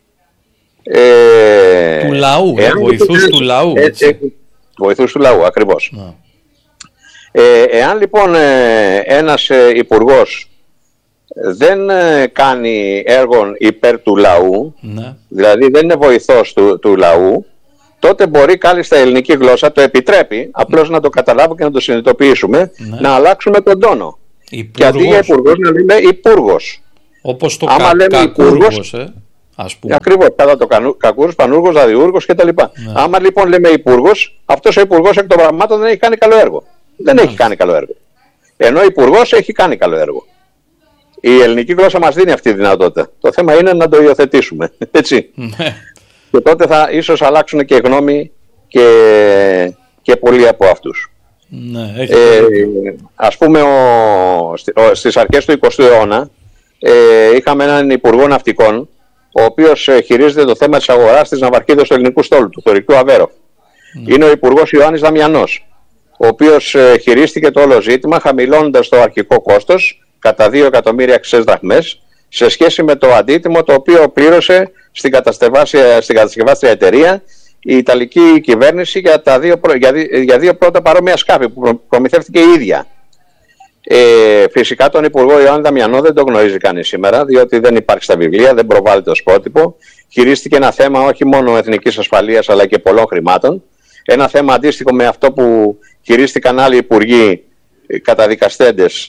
Του λαού, βοηθούς του λαού. Βοηθούς του λαού, ακριβώς. Εάν λοιπόν ένας υπουργός δεν κάνει έργο υπέρ του λαού, ναι, δηλαδή δεν είναι βοηθός του λαού, τότε μπορεί κάλλιστα η ελληνική γλώσσα, το επιτρέπει, απλώς να το καταλάβουμε και να το συνειδητοποιήσουμε, ναι, να αλλάξουμε τον τόνο. Υπουργός. Και αντί για υπουργός να λέμε υπούργος. Όπως το κακούργος, ας πούμε. Ακριβώς, κατά το κακούργος, πανούργος, δαδιούργος κτλ. Ναι. Άμα λοιπόν λέμε υπουργός, αυτός ο υπουργός εκ των πραγμάτων δεν έχει κάνει καλό έργο. Δεν έχει κάνει καλό έργο. Ενώ ο υπουργός έχει κάνει καλό έργο. Η ελληνική γλώσσα μας δίνει αυτή τη δυνατότητα. Το θέμα είναι να το υιοθετήσουμε. Έτσι. Ναι. Και τότε θα ίσως αλλάξουν και γνώμη και πολλοί από αυτούς. Ναι, ας πούμε στις αρχές του 20ου αιώνα είχαμε έναν υπουργό ναυτικών, ο οποίος χειρίζεται το θέμα της αγοράς της ναυαρχίδος του ελληνικού στόλου, του θωρηκτού Αβέρο. Είναι ο υπουργός Ιωάννης Δαμιανός, ο οποίος χειρίστηκε το όλο ζήτημα χαμηλώνοντας το αρχικό κόστος κατά 2 εκατομμύρια ξές δραχμές σε σχέση με το αντίτιμο το οποίο πλήρωσε στην κατασκευάστρια εταιρεία η Ιταλική κυβέρνηση για δύο πρώτα παρόμοια σκάφη που προμηθεύτηκε η ίδια. Φυσικά τον Υπουργό Ιωάννη Δαμιανό δεν το γνωρίζει κανείς σήμερα, διότι δεν υπάρχει στα βιβλία, δεν προβάλλεται ως πρότυπο. Χειρίστηκε ένα θέμα όχι μόνο εθνικής ασφαλείας αλλά και πολλών χρημάτων. Ένα θέμα αντίστοιχο με αυτό που χειρίστηκαν άλλοι υπουργοί καταδικαστέντες,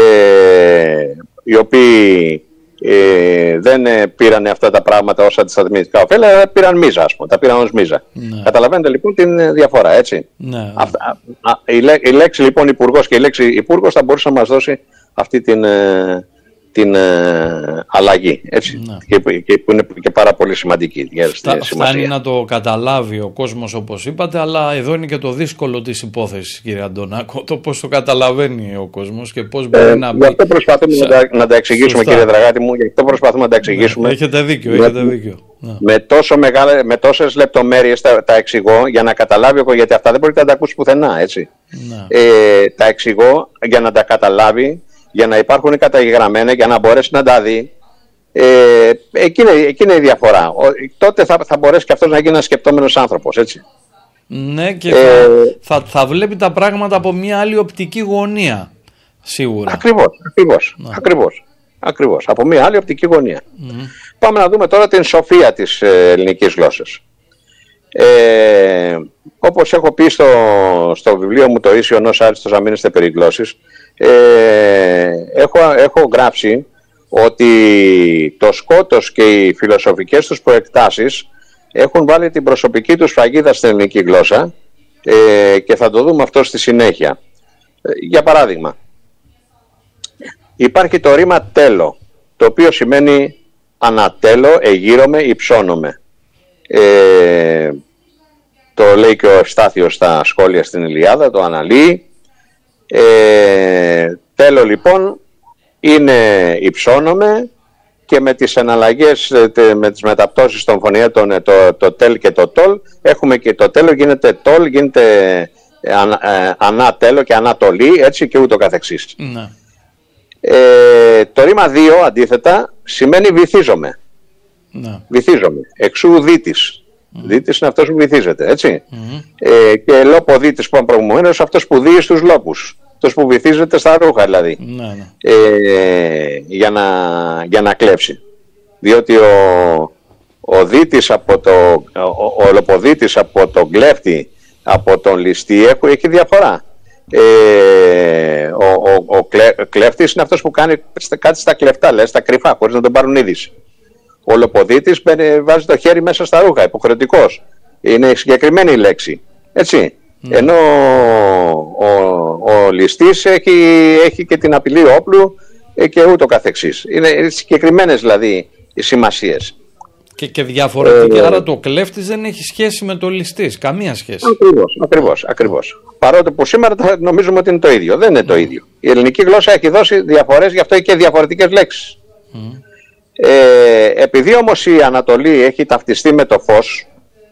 οι οποίοι δεν πήραν αυτά τα πράγματα ως αντισταθμιστικά ωφέλη, αλλά πήραν μίζα, ας πούμε. Τα πήραν ως μίζα. Ναι. Καταλαβαίνετε λοιπόν την διαφορά, έτσι. Ναι. Η λέξη λοιπόν υπουργός και η λέξη υπουργός θα μπορούσε να μας δώσει αυτή την αλλαγή, έτσι. Ναι. Και που είναι και πάρα πολύ σημαντική. Φτάνει να το καταλάβει ο κόσμος, όπως είπατε, αλλά εδώ είναι και το δύσκολο της υπόθεσης, κύριε Αντωνάκο, το πώς το καταλαβαίνει ο κόσμος και πώς μπορεί να μπει. Γι' αυτό προσπαθούμε να τα εξηγήσουμε, κύριε Δραγάτη μου, γι' αυτό προσπαθούμε να τα εξηγήσουμε. Έχετε δίκιο, με τόσες λεπτομέρειες τα εξηγώ για να καταλάβει, γιατί αυτά δεν μπορείτε να τα ακούσει πουθενά, έτσι. Ναι. Τα εξηγώ για να τα καταλάβει, για να υπάρχουν καταγεγραμμένα, για να μπορέσει να τα δει. Εκεί είναι η διαφορά. Τότε θα μπορέσει και αυτός να γίνει ένας σκεπτόμενος άνθρωπος, έτσι. Ναι, και θα βλέπει τα πράγματα από μια άλλη οπτική γωνία, σίγουρα. Ακριβώς. Από μια άλλη οπτική γωνία. Πάμε να δούμε τώρα την σοφία της ελληνικής γλώσσας. Όπως έχω πει στο βιβλίο μου το «Ίσιον ως άριστος αμήνεστε περί γλώσσης», έχω γράψει ότι το Σκότος και οι φιλοσοφικές τους προεκτάσεις έχουν βάλει την προσωπική τους φραγίδα στην ελληνική γλώσσα, και θα το δούμε αυτό στη συνέχεια. Για παράδειγμα, υπάρχει το ρήμα τέλο, το οποίο σημαίνει ανατέλω, εγείρομαι, υψώνομαι. Το λέει και ο Ευστάθιος στα σχόλια στην Ιλιάδα, το αναλύει. Τέλο λοιπόν είναι υψώνομαι, και με τις εναλλαγές, με τις μεταπτώσεις των φωνιέτων, το τέλ και το τόλ, έχουμε και το τέλο γίνεται τόλ, γίνεται ανάτέλο και ανατολή, έτσι και ούτω καθεξής. Ναι. Το ρήμα 2 αντίθετα σημαίνει βυθίζομαι. Ναι. Βυθίζομαι, εξού δίτης. Δίτης είναι αυτός που βυθίζεται, έτσι. Και λόποδίτης που είπαμε προηγουμένως, αυτός που δύει στους λόπους. Αυτός που βυθίζεται στα ρούχα δηλαδή. Ναι. Για να κλέψει. Διότι ο δίτης ο λοποδίτης από τον κλέφτη, από τον ληστή έχει διαφορά. Ο κλέφτης είναι αυτός που κάνει κάτι στα κλεφτά, λέει, στα κρυφά, χωρίς να τον πάρουν είδηση. Ο λοποδίτης βάζει το χέρι μέσα στα ρούχα, υποχρεωτικός. Είναι συγκεκριμένη η λέξη, έτσι. Ενώ ο ληστής έχει και την απειλή όπλου και ούτω καθεξής. Είναι συγκεκριμένες δηλαδή οι σημασίες. Και διαφορετική, άρα το κλέφτης δεν έχει σχέση με το ληστής, καμία σχέση. Ακριβώς. Παρότι που σήμερα νομίζουμε ότι είναι το ίδιο. Δεν είναι το ίδιο. Η ελληνική γλώσσα έχει δώσει διαφορές, γι' αυτό και διαφορετικές λέξεις. Επειδή όμως η Ανατολή έχει ταυτιστεί με το φως,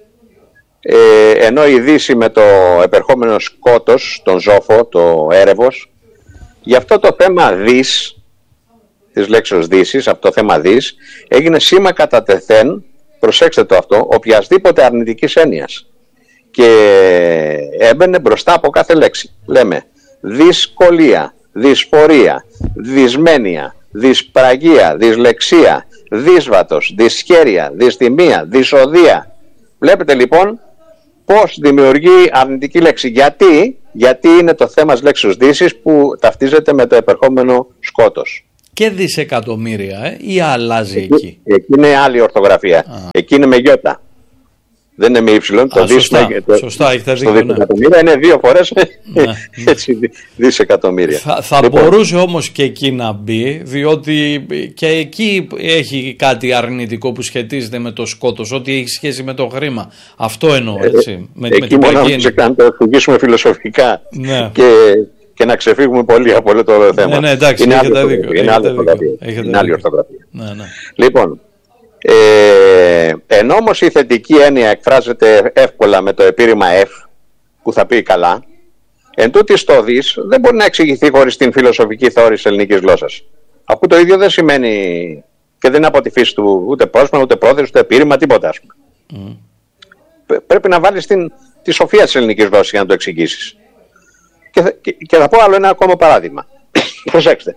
ενώ η Δύση με το επερχόμενο σκότος, τον Ζόφο, το έρευος, γι' αυτό το θέμα δις, της λέξεως δύσης, αυτό το θέμα δις, έγινε σήμα κατά τεθέν, προσέξτε το αυτό, οποιασδήποτε αρνητικής έννοιας, και έμπαινε μπροστά από κάθε λέξη. Λέμε δυσκολία, δυσφορία, δυσμένεια, δυσπραγία, δυσλεξία, δύσβατος, δυσχέρεια, δυσθυμία, δυσοδεία. Βλέπετε λοιπόν πώς δημιουργεί αρνητική λέξη. Γιατί είναι το θέμα της λέξης δύσης που ταυτίζεται με το επερχόμενο σκότος. Και δισεκατομμύρια ή αλλάζει εκεί? Εκεί είναι άλλη ορθογραφία. Εκεί είναι με γιώτα. Δεν είναι με ύψιλον. Το σωστά, έχετε δίκιο. Το δισεκατομμύρια είναι 2 φορές έτσι, δισεκατομμύρια. Θα μπορούσε όμως και εκεί να μπει, διότι και εκεί έχει κάτι αρνητικό που σχετίζεται με το σκότος, ότι έχει σχέση με το χρήμα. Αυτό εννοώ, έτσι. Εκεί μόνο να το εξηγήσουμε φιλοσοφικά και να ξεφύγουμε πολύ από όλο το θέμα. Ναι, εντάξει, έχετε δίκιο. Είναι άλλη ορθογραφία. Λοιπόν, ενώ όμως η θετική έννοια εκφράζεται εύκολα με το επίρρημα F, που θα πει καλά, εν τούτοις το δις δεν μπορεί να εξηγηθεί χωρίς την φιλοσοφική θεώρηση ελληνικής γλώσσας. Αφού το ίδιο δεν σημαίνει και δεν είναι από τη φύση του ούτε πρόσωπο, ούτε πρόθεση, ούτε επίρρημα, τίποτα, ας πούμε. Πρέπει να βάλεις τη σοφία της ελληνικής γλώσσας για να το εξηγήσεις. Και θα πω άλλο ένα ακόμα παράδειγμα. Προσέξτε.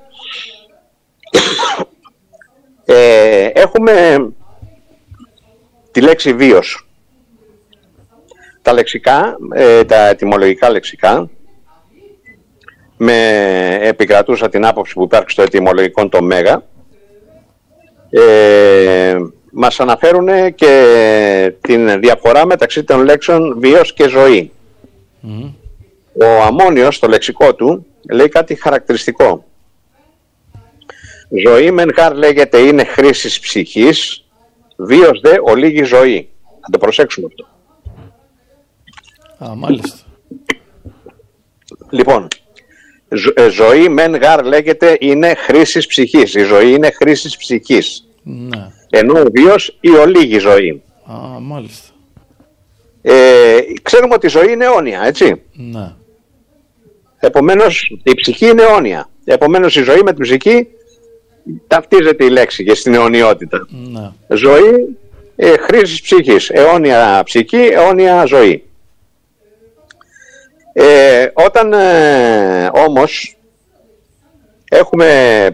Έχουμε τη λέξη βίος. Τα λεξικά, τα ετυμολογικά λεξικά, με επικρατούσα την άποψη που υπάρχει στο ετυμολογικό το μέγα, μας αναφέρουν και την διαφορά μεταξύ των λέξεων βίος και ζωή. Ο Αμμόνιος στο λεξικό του λέει κάτι χαρακτηριστικό. Ζωή μεν χάρ λέγεται είναι χρήσης ψυχής, βίος δε ολίγη ζωή. Θα το προσέξουμε αυτό. Μάλιστα. Λοιπόν, ζωή μεν γάρ λέγεται είναι χρήσης ψυχής. Η ζωή είναι χρήσης ψυχής. Ναι. Ενώ ο βίος η ολίγη ζωή. Μάλιστα. Ξέρουμε ότι η ζωή είναι αιώνια, έτσι. Ναι. Επομένως η ψυχή είναι αιώνια. Επομένως η ζωή με την ψυχή ταυτίζεται η λέξη και στην αιωνιότητα. Ναι. Ζωή χρήσης ψυχής. Αιώνια ψυχή, αιώνια ζωή. Όταν όμως έχουμε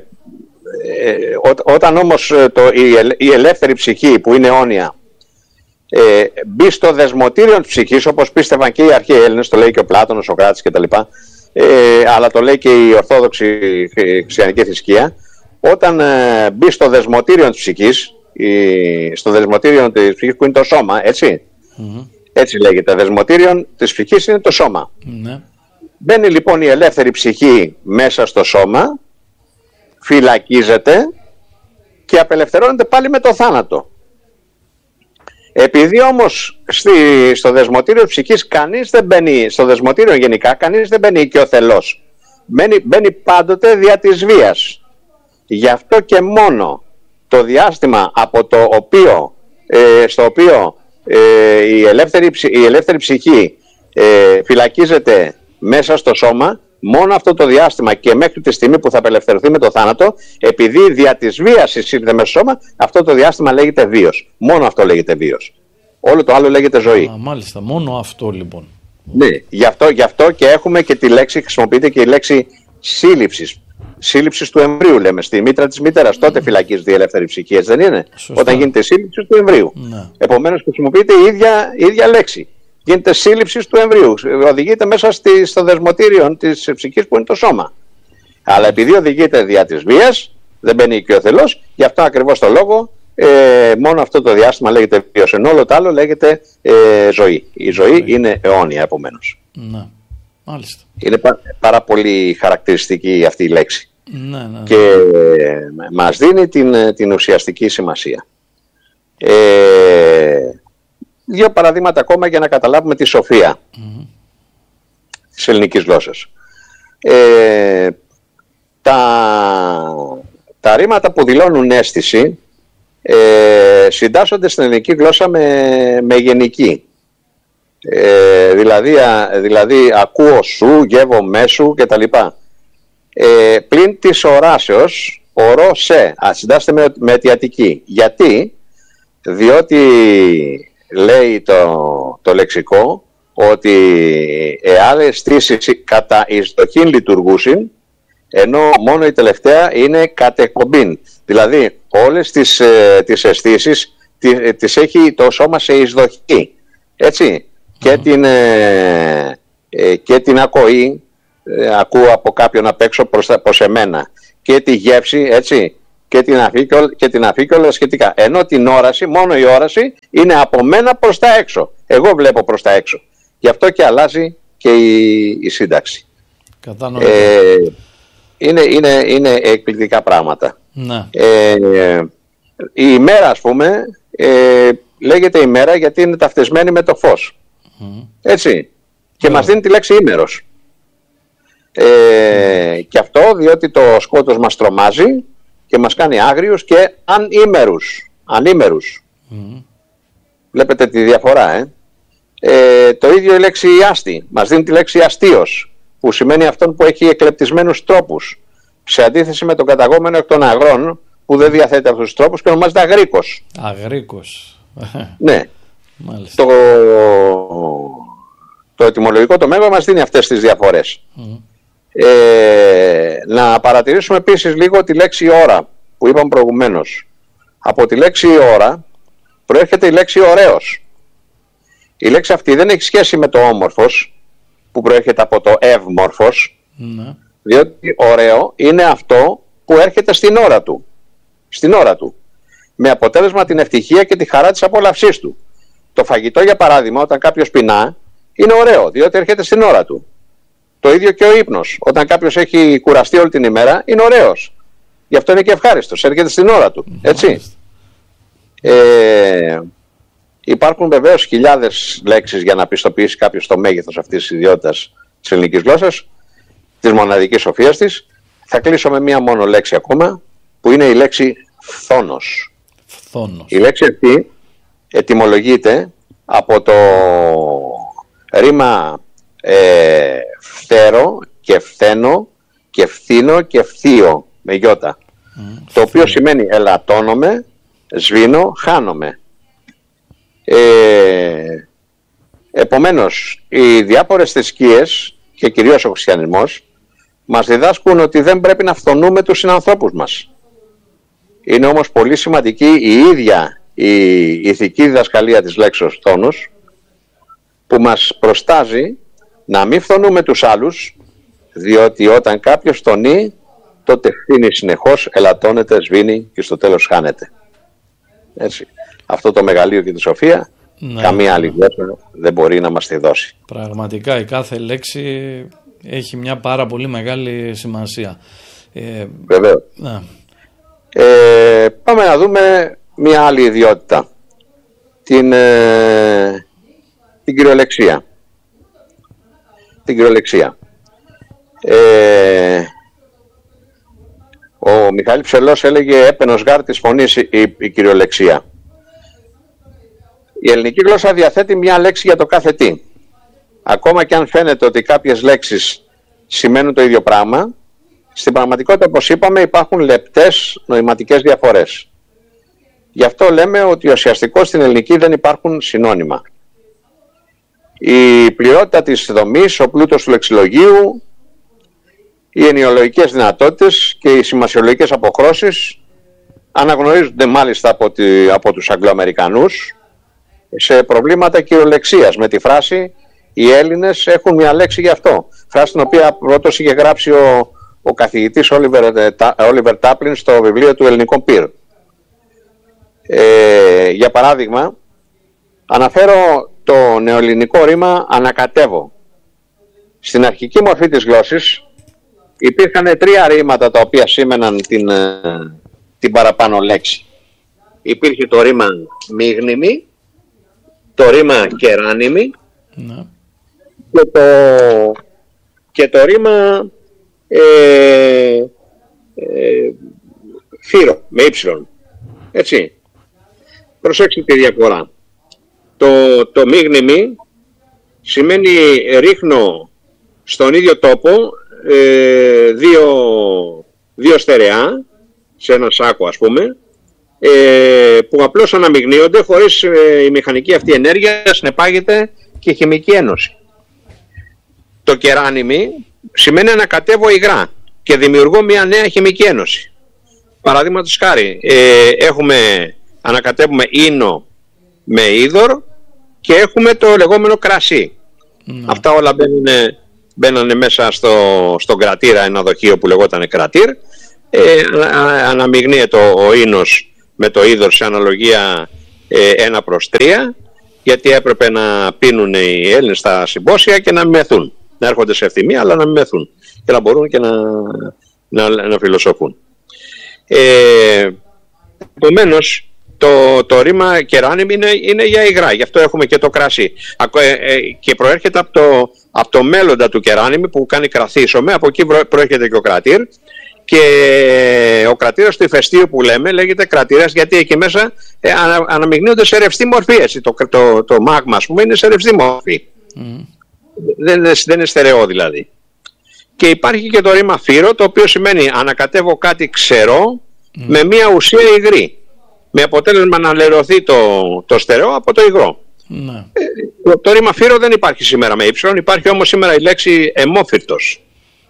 όταν όμως η ελεύθερη ψυχή που είναι αιώνια μπει στο δεσμοτήριο της ψυχής, όπως πίστευαν και οι αρχαίοι Έλληνες, το λέει και ο Πλάτωνος, ο Σοκράτης κτλ., αλλά το λέει και η Ορθόδοξη Χριστιανική θρησκεία, όταν μπει στο δεσμοτήριο της ψυχής, στο δεσμοτήριο της ψυχής που είναι το σώμα, έτσι, έτσι λέγεται, δεσμοτήριο της ψυχής είναι το σώμα. Μπαίνει λοιπόν η ελεύθερη ψυχή μέσα στο σώμα, φυλακίζεται και απελευθερώνεται πάλι με το θάνατο. Επειδή όμως στο δεσμοτήριο της ψυχής κανείς δεν μπαίνει, στο δεσμοτήριο γενικά κανείς δεν μπαίνει οικειοθελώς. Μπαίνει πάντοτε δια της βίας. Γι' αυτό και μόνο το διάστημα από το οποίο, στο οποίο η ελεύθερη ψυχή φυλακίζεται μέσα στο σώμα, μόνο αυτό το διάστημα και μέχρι τη στιγμή που θα απελευθερωθεί με το θάνατο, επειδή δια της βίας εισήλθε μέσα στο σώμα, αυτό το διάστημα λέγεται βίος. Μόνο αυτό λέγεται βίος. Όλο το άλλο λέγεται ζωή. Μάλιστα, μόνο αυτό λοιπόν. Ναι, γι' αυτό και έχουμε και τη λέξη, χρησιμοποιείται και η λέξη σύλληψης. Σύλληψης του εμβρίου λέμε, στη μήτρα της μητέρας. Τότε φυλακίζεται η ελεύθερη ψυχή, έτσι δεν είναι? Σωστά. Όταν γίνεται σύλληψη του εμβρίου. Επομένως χρησιμοποιείται η ίδια λέξη. Γίνεται σύλληψη του εμβρίου. Οδηγείται μέσα στο δεσμοτήριο της ψυχής που είναι το σώμα. Αλλά επειδή οδηγείται δια της βίας, δεν μπαίνει οικειοθελώς, γι' αυτό ακριβώς το λόγο μόνο αυτό το διάστημα λέγεται βίος. Ενώ όλο το άλλο λέγεται ζωή. Η ζωή είναι αιώνια επομένως. Ναι. Μάλιστα. Είναι πάρα πολύ χαρακτηριστική αυτή η λέξη. Ναι. Και μας δίνει την ουσιαστική σημασία. Δύο παραδείγματα ακόμα για να καταλάβουμε τη σοφία της ελληνικής γλώσσας. Τα ρήματα που δηλώνουν αίσθηση συντάσσονται στην ελληνική γλώσσα με γενική. Δηλαδή ακούω σου, γεύω σου κτλ. Πλην της οράσεως ορώ σε, συντάσσεται με αιτιατική. Γιατί? Διότι λέει το λεξικό ότι εάν στήσεις κατά εισδοχήν λειτουργούσιν, ενώ μόνο η τελευταία είναι κατ' εκπομπήν. Δηλαδή όλες τις αισθήσεις τις έχει το σώμα σε εισδοχή, έτσι, και την ακοή, ακούω από κάποιον απ' έξω προς εμένα, και τη γεύση, έτσι, και την αφή και όλα σχετικά. Ενώ την όραση, μόνο η όραση είναι από μένα προς τα έξω. Εγώ βλέπω προς τα έξω. Γι' αυτό και αλλάζει και η σύνταξη. Είναι εκπληκτικά πράγματα. Ναι. Η ημέρα, ας πούμε, λέγεται ημέρα γιατί είναι ταυτισμένη με το φως. Έτσι. Και μας δίνει τη λέξη ήμερος. Και αυτό διότι το σκότος μας τρομάζει και μας κάνει άγριους και ανήμερους. Βλέπετε τη διαφορά, το ίδιο η λέξη άστη μας δίνει τη λέξη αστείος, που σημαίνει αυτόν που έχει εκλεπτισμένους τρόπους, σε αντίθεση με τον καταγόμενο εκ των αγρών που δεν διαθέτει αυτούς τους τρόπους και ονομάζεται αγρίκος. Αγρίκος. Ναι. Μάλιστα. Το ετυμολογικό το μέγα μας δίνει αυτές τις διαφορές. Να παρατηρήσουμε επίσης λίγο τη λέξη ώρα που είπαμε προηγουμένως. Από τη λέξη ώρα προέρχεται η λέξη ωραίος. Η λέξη αυτή δεν έχει σχέση με το όμορφος που προέρχεται από το ευμόρφος, διότι ωραίο είναι αυτό που έρχεται στην ώρα του, με αποτέλεσμα την ευτυχία και τη χαρά της απόλαυσής του. Το φαγητό, για παράδειγμα, όταν κάποιος πεινά, είναι ωραίο διότι έρχεται στην ώρα του. Το ίδιο και ο ύπνος, όταν κάποιος έχει κουραστεί όλη την ημέρα, είναι ωραίος, γι' αυτό είναι και ευχάριστος, έρχεται στην ώρα του, έτσι. Υπάρχουν βεβαίως χιλιάδες λέξεις για να πιστοποιήσει κάποιος το μέγεθος αυτής της ιδιότητας της ελληνικής γλώσσας, της μοναδικής σοφίας της. Θα κλείσω με μία μόνο λέξη ακόμα, που είναι η λέξη φθόνος. Η λέξη αυτή ετυμολογείται από το ρήμα φθέρο και φθένο και φθήνο και φθείο με γιώτα, το οποίο σημαίνει ελαττώνομαι, σβήνω, χάνομαι. Επομένως, οι διάφορες θρησκείες και κυρίως ο χριστιανισμός μας διδάσκουν ότι δεν πρέπει να φθονούμε τους συνανθρώπους μας. Είναι όμως πολύ σημαντική η ίδια η ηθική διδασκαλία της λέξεως φθόνους, που μας προστάζει να μην φθονούμε τους άλλους, διότι όταν κάποιος φθονεί, τότε φθήνει συνεχώς, ελαττώνεται, σβήνει και στο τέλος χάνεται. Έτσι. Αυτό το μεγαλείο και τη σοφία, καμία άλλη γλώσσα δεν μπορεί να μας τη δώσει. Πραγματικά η κάθε λέξη έχει μια πάρα πολύ μεγάλη σημασία. Βεβαίως. Πάμε να δούμε μια άλλη ιδιότητα, την κυριολεξία. Ο Μιχαήλ Ψελός έλεγε έπαινος γάρ της φωνής η κυριολεξία. Η ελληνική γλώσσα διαθέτει μια λέξη για το κάθε τι. Ακόμα και αν φαίνεται ότι κάποιες λέξεις σημαίνουν το ίδιο πράγμα, στην πραγματικότητα, όπως είπαμε, υπάρχουν λεπτές νοηματικές διαφορές. Γι' αυτό λέμε ότι ουσιαστικώς στην ελληνική δεν υπάρχουν συνώνυμα. Η πληρότητα της δομής, ο πλούτος του λεξιλογίου, οι ενοιολογικές δυνατότητες και οι σημασιολογικές αποχρώσεις αναγνωρίζονται μάλιστα από τους Αγγλοαμερικανούς σε προβλήματα κυριολεξίας, με τη φράση «Οι Έλληνες έχουν μια λέξη γι' αυτό». Φράση την οποία πρώτος είχε γράψει ο καθηγητής Όλιβερ Τάπλιν στο βιβλίο του Ελληνικών Πυρ. Για παράδειγμα, αναφέρω το νεοελληνικό ρήμα «ανακατεύω». Στην αρχική μορφή της γλώσσης υπήρχαν τρία ρήματα τα οποία σήμαιναν την παραπάνω λέξη. Υπήρχε το ρήμα μίγνημη, το ρήμα κεράνημη και το ρήμα φύρο με ύψιλον. Έτσι. Προσέξτε τη διαφορά. Το μίγνημη σημαίνει ρίχνω στον ίδιο τόπο δύο στερεά σε ένα σάκο, ας πούμε, που απλώς αναμειγνύονται χωρίς η μηχανική αυτή ενέργεια συνεπάγεται και χημική ένωση. Το κεράνημη σημαίνει ανακατεύω υγρά και δημιουργώ μια νέα χημική ένωση. Παραδείγματος χάρη, ανακατεύουμε ίνο με είδωρ και έχουμε το λεγόμενο κρασί. Αυτά όλα μπαίνανε μέσα στον κρατήρα, ένα δοχείο που λεγόταν κρατήρ. Αναμειγνύεται ο ίνος με το είδωρ σε αναλογία 1/3, γιατί έπρεπε να πίνουν οι Έλληνες στα συμπόσια και να μην μεθούν. Να έρχονται σε ευθυμία, αλλά να μην μεθούν και να μπορούν και να φιλοσοφούν. Επομένως, το ρήμα κεράνιμ είναι για υγρά, γι' αυτό έχουμε και το κρασί. Και προέρχεται από το μέλλοντα του κεράνιμ που κάνει κραθίσωμε, από εκεί προέρχεται και ο κρατήρ. Και ο κρατήρας του ηφαιστείου που λέμε λέγεται κρατήρας γιατί εκεί μέσα αναμειγνύονται σε ρευστή μορφή. Έτσι. Το μάγμα, ας πούμε, είναι σε ρευστή μορφή. Δεν είναι στερεό δηλαδή. Και υπάρχει και το ρήμα φύρο, το οποίο σημαίνει ανακατεύω κάτι ξερό με μια ουσία υγρή. Με αποτέλεσμα να λερωθεί το στερεό από το υγρό. Το ρήμα φύρο δεν υπάρχει σήμερα με ύψιλον, υπάρχει όμως σήμερα η λέξη αιμόφυρτος.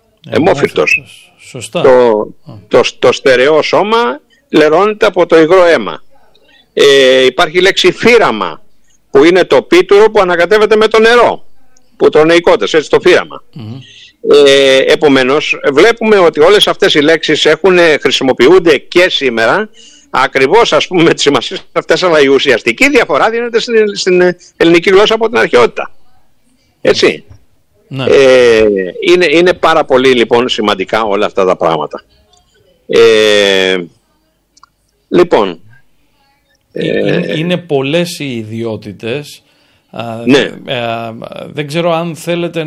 Σωστά. Το στερεό σώμα λερώνεται από το υγρό αίμα. Υπάρχει η λέξη φύραμα, που είναι το πίτουρο που ανακατεύεται με το νερό, που τρώνε οι κότες, έτσι, το φύραμα. Επομένως, βλέπουμε ότι όλες αυτές οι λέξεις χρησιμοποιούνται και σήμερα, ακριβώς, ας πούμε, με τις σημασίες αυτές, αλλά η ουσιαστική διαφορά δίνεται στην ελληνική γλώσσα από την αρχαιότητα. Έτσι. Ναι. Είναι πάρα πολύ λοιπόν σημαντικά όλα αυτά τα πράγματα. Λοιπόν, είναι πολλές οι ιδιότητες. Ναι. Δεν ξέρω αν θέλετε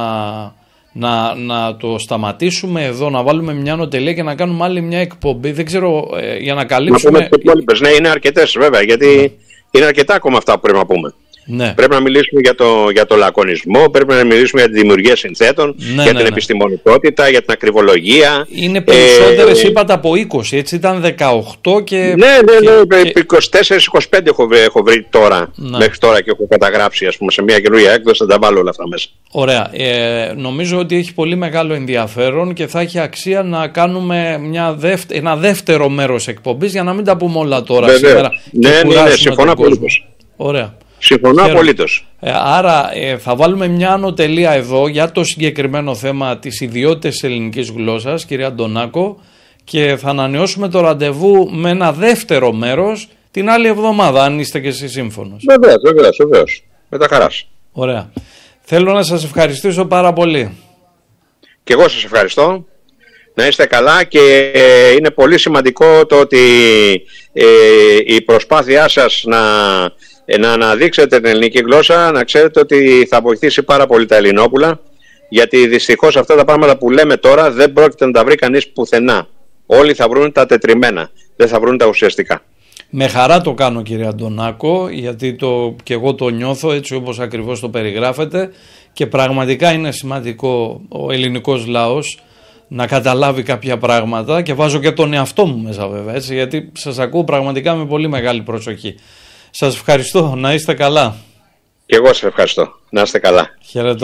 να το σταματήσουμε εδώ, να βάλουμε μια ανωτελεία και να κάνουμε άλλη μια εκπομπή. Δεν ξέρω, για να καλύψουμε. Ναι, είναι αρκετές βέβαια, γιατί είναι αρκετά ακόμα αυτά που πρέπει να πούμε. Ναι. Πρέπει να μιλήσουμε για το λακωνισμό, πρέπει να μιλήσουμε για τη δημιουργία συνθέτων, για την επιστημονικότητα, για την ακριβολογία. Είναι περισσότερες, είπατε, από 20, έτσι, ήταν 18 και... Ναι, 24-25 έχω βρει τώρα, μέχρι τώρα, και έχω καταγράψει, ας πούμε, σε μια καινούργια έκδοση, θα τα βάλω όλα αυτά μέσα. Ωραία. Νομίζω ότι έχει πολύ μεγάλο ενδιαφέρον και θα έχει αξία να κάνουμε ένα δεύτερο μέρος εκπομπής, για να μην τα πούμε όλα τώρα σήμερα. Ναι, συμφωνώ απολύτως. Ωραία. Συμφωνώ απολύτως. Άρα θα βάλουμε μια ανωτελεία εδώ για το συγκεκριμένο θέμα της ιδιότητας της ελληνικής γλώσσας, κυρία Αντωνάκο, και θα ανανεώσουμε το ραντεβού με ένα δεύτερο μέρος την άλλη εβδομάδα, αν είστε και εσείς σύμφωνος. Βεβαίως. Με τα χαράς. Ωραία. Θέλω να σας ευχαριστήσω πάρα πολύ. Και εγώ σας ευχαριστώ. Να είστε καλά, και είναι πολύ σημαντικό το ότι η προσπάθειά σας να αναδείξετε την ελληνική γλώσσα, να ξέρετε ότι θα βοηθήσει πάρα πολύ τα Ελληνόπουλα, γιατί δυστυχώς αυτά τα πράγματα που λέμε τώρα δεν πρόκειται να τα βρει κανείς πουθενά. Όλοι θα βρουν τα τετριμένα, δεν θα βρουν τα ουσιαστικά. Με χαρά το κάνω, κύριε Αντωνάκο, γιατί και εγώ το νιώθω έτσι όπως ακριβώς το περιγράφετε, και πραγματικά είναι σημαντικό ο ελληνικός λαός να καταλάβει κάποια πράγματα, και βάζω και τον εαυτό μου μέσα βέβαια, έτσι, γιατί σας ακούω πραγματικά με πολύ μεγάλη προσοχή. Σας ευχαριστώ, να είστε καλά. Και εγώ σας ευχαριστώ, να είστε καλά. Χαιρετώ.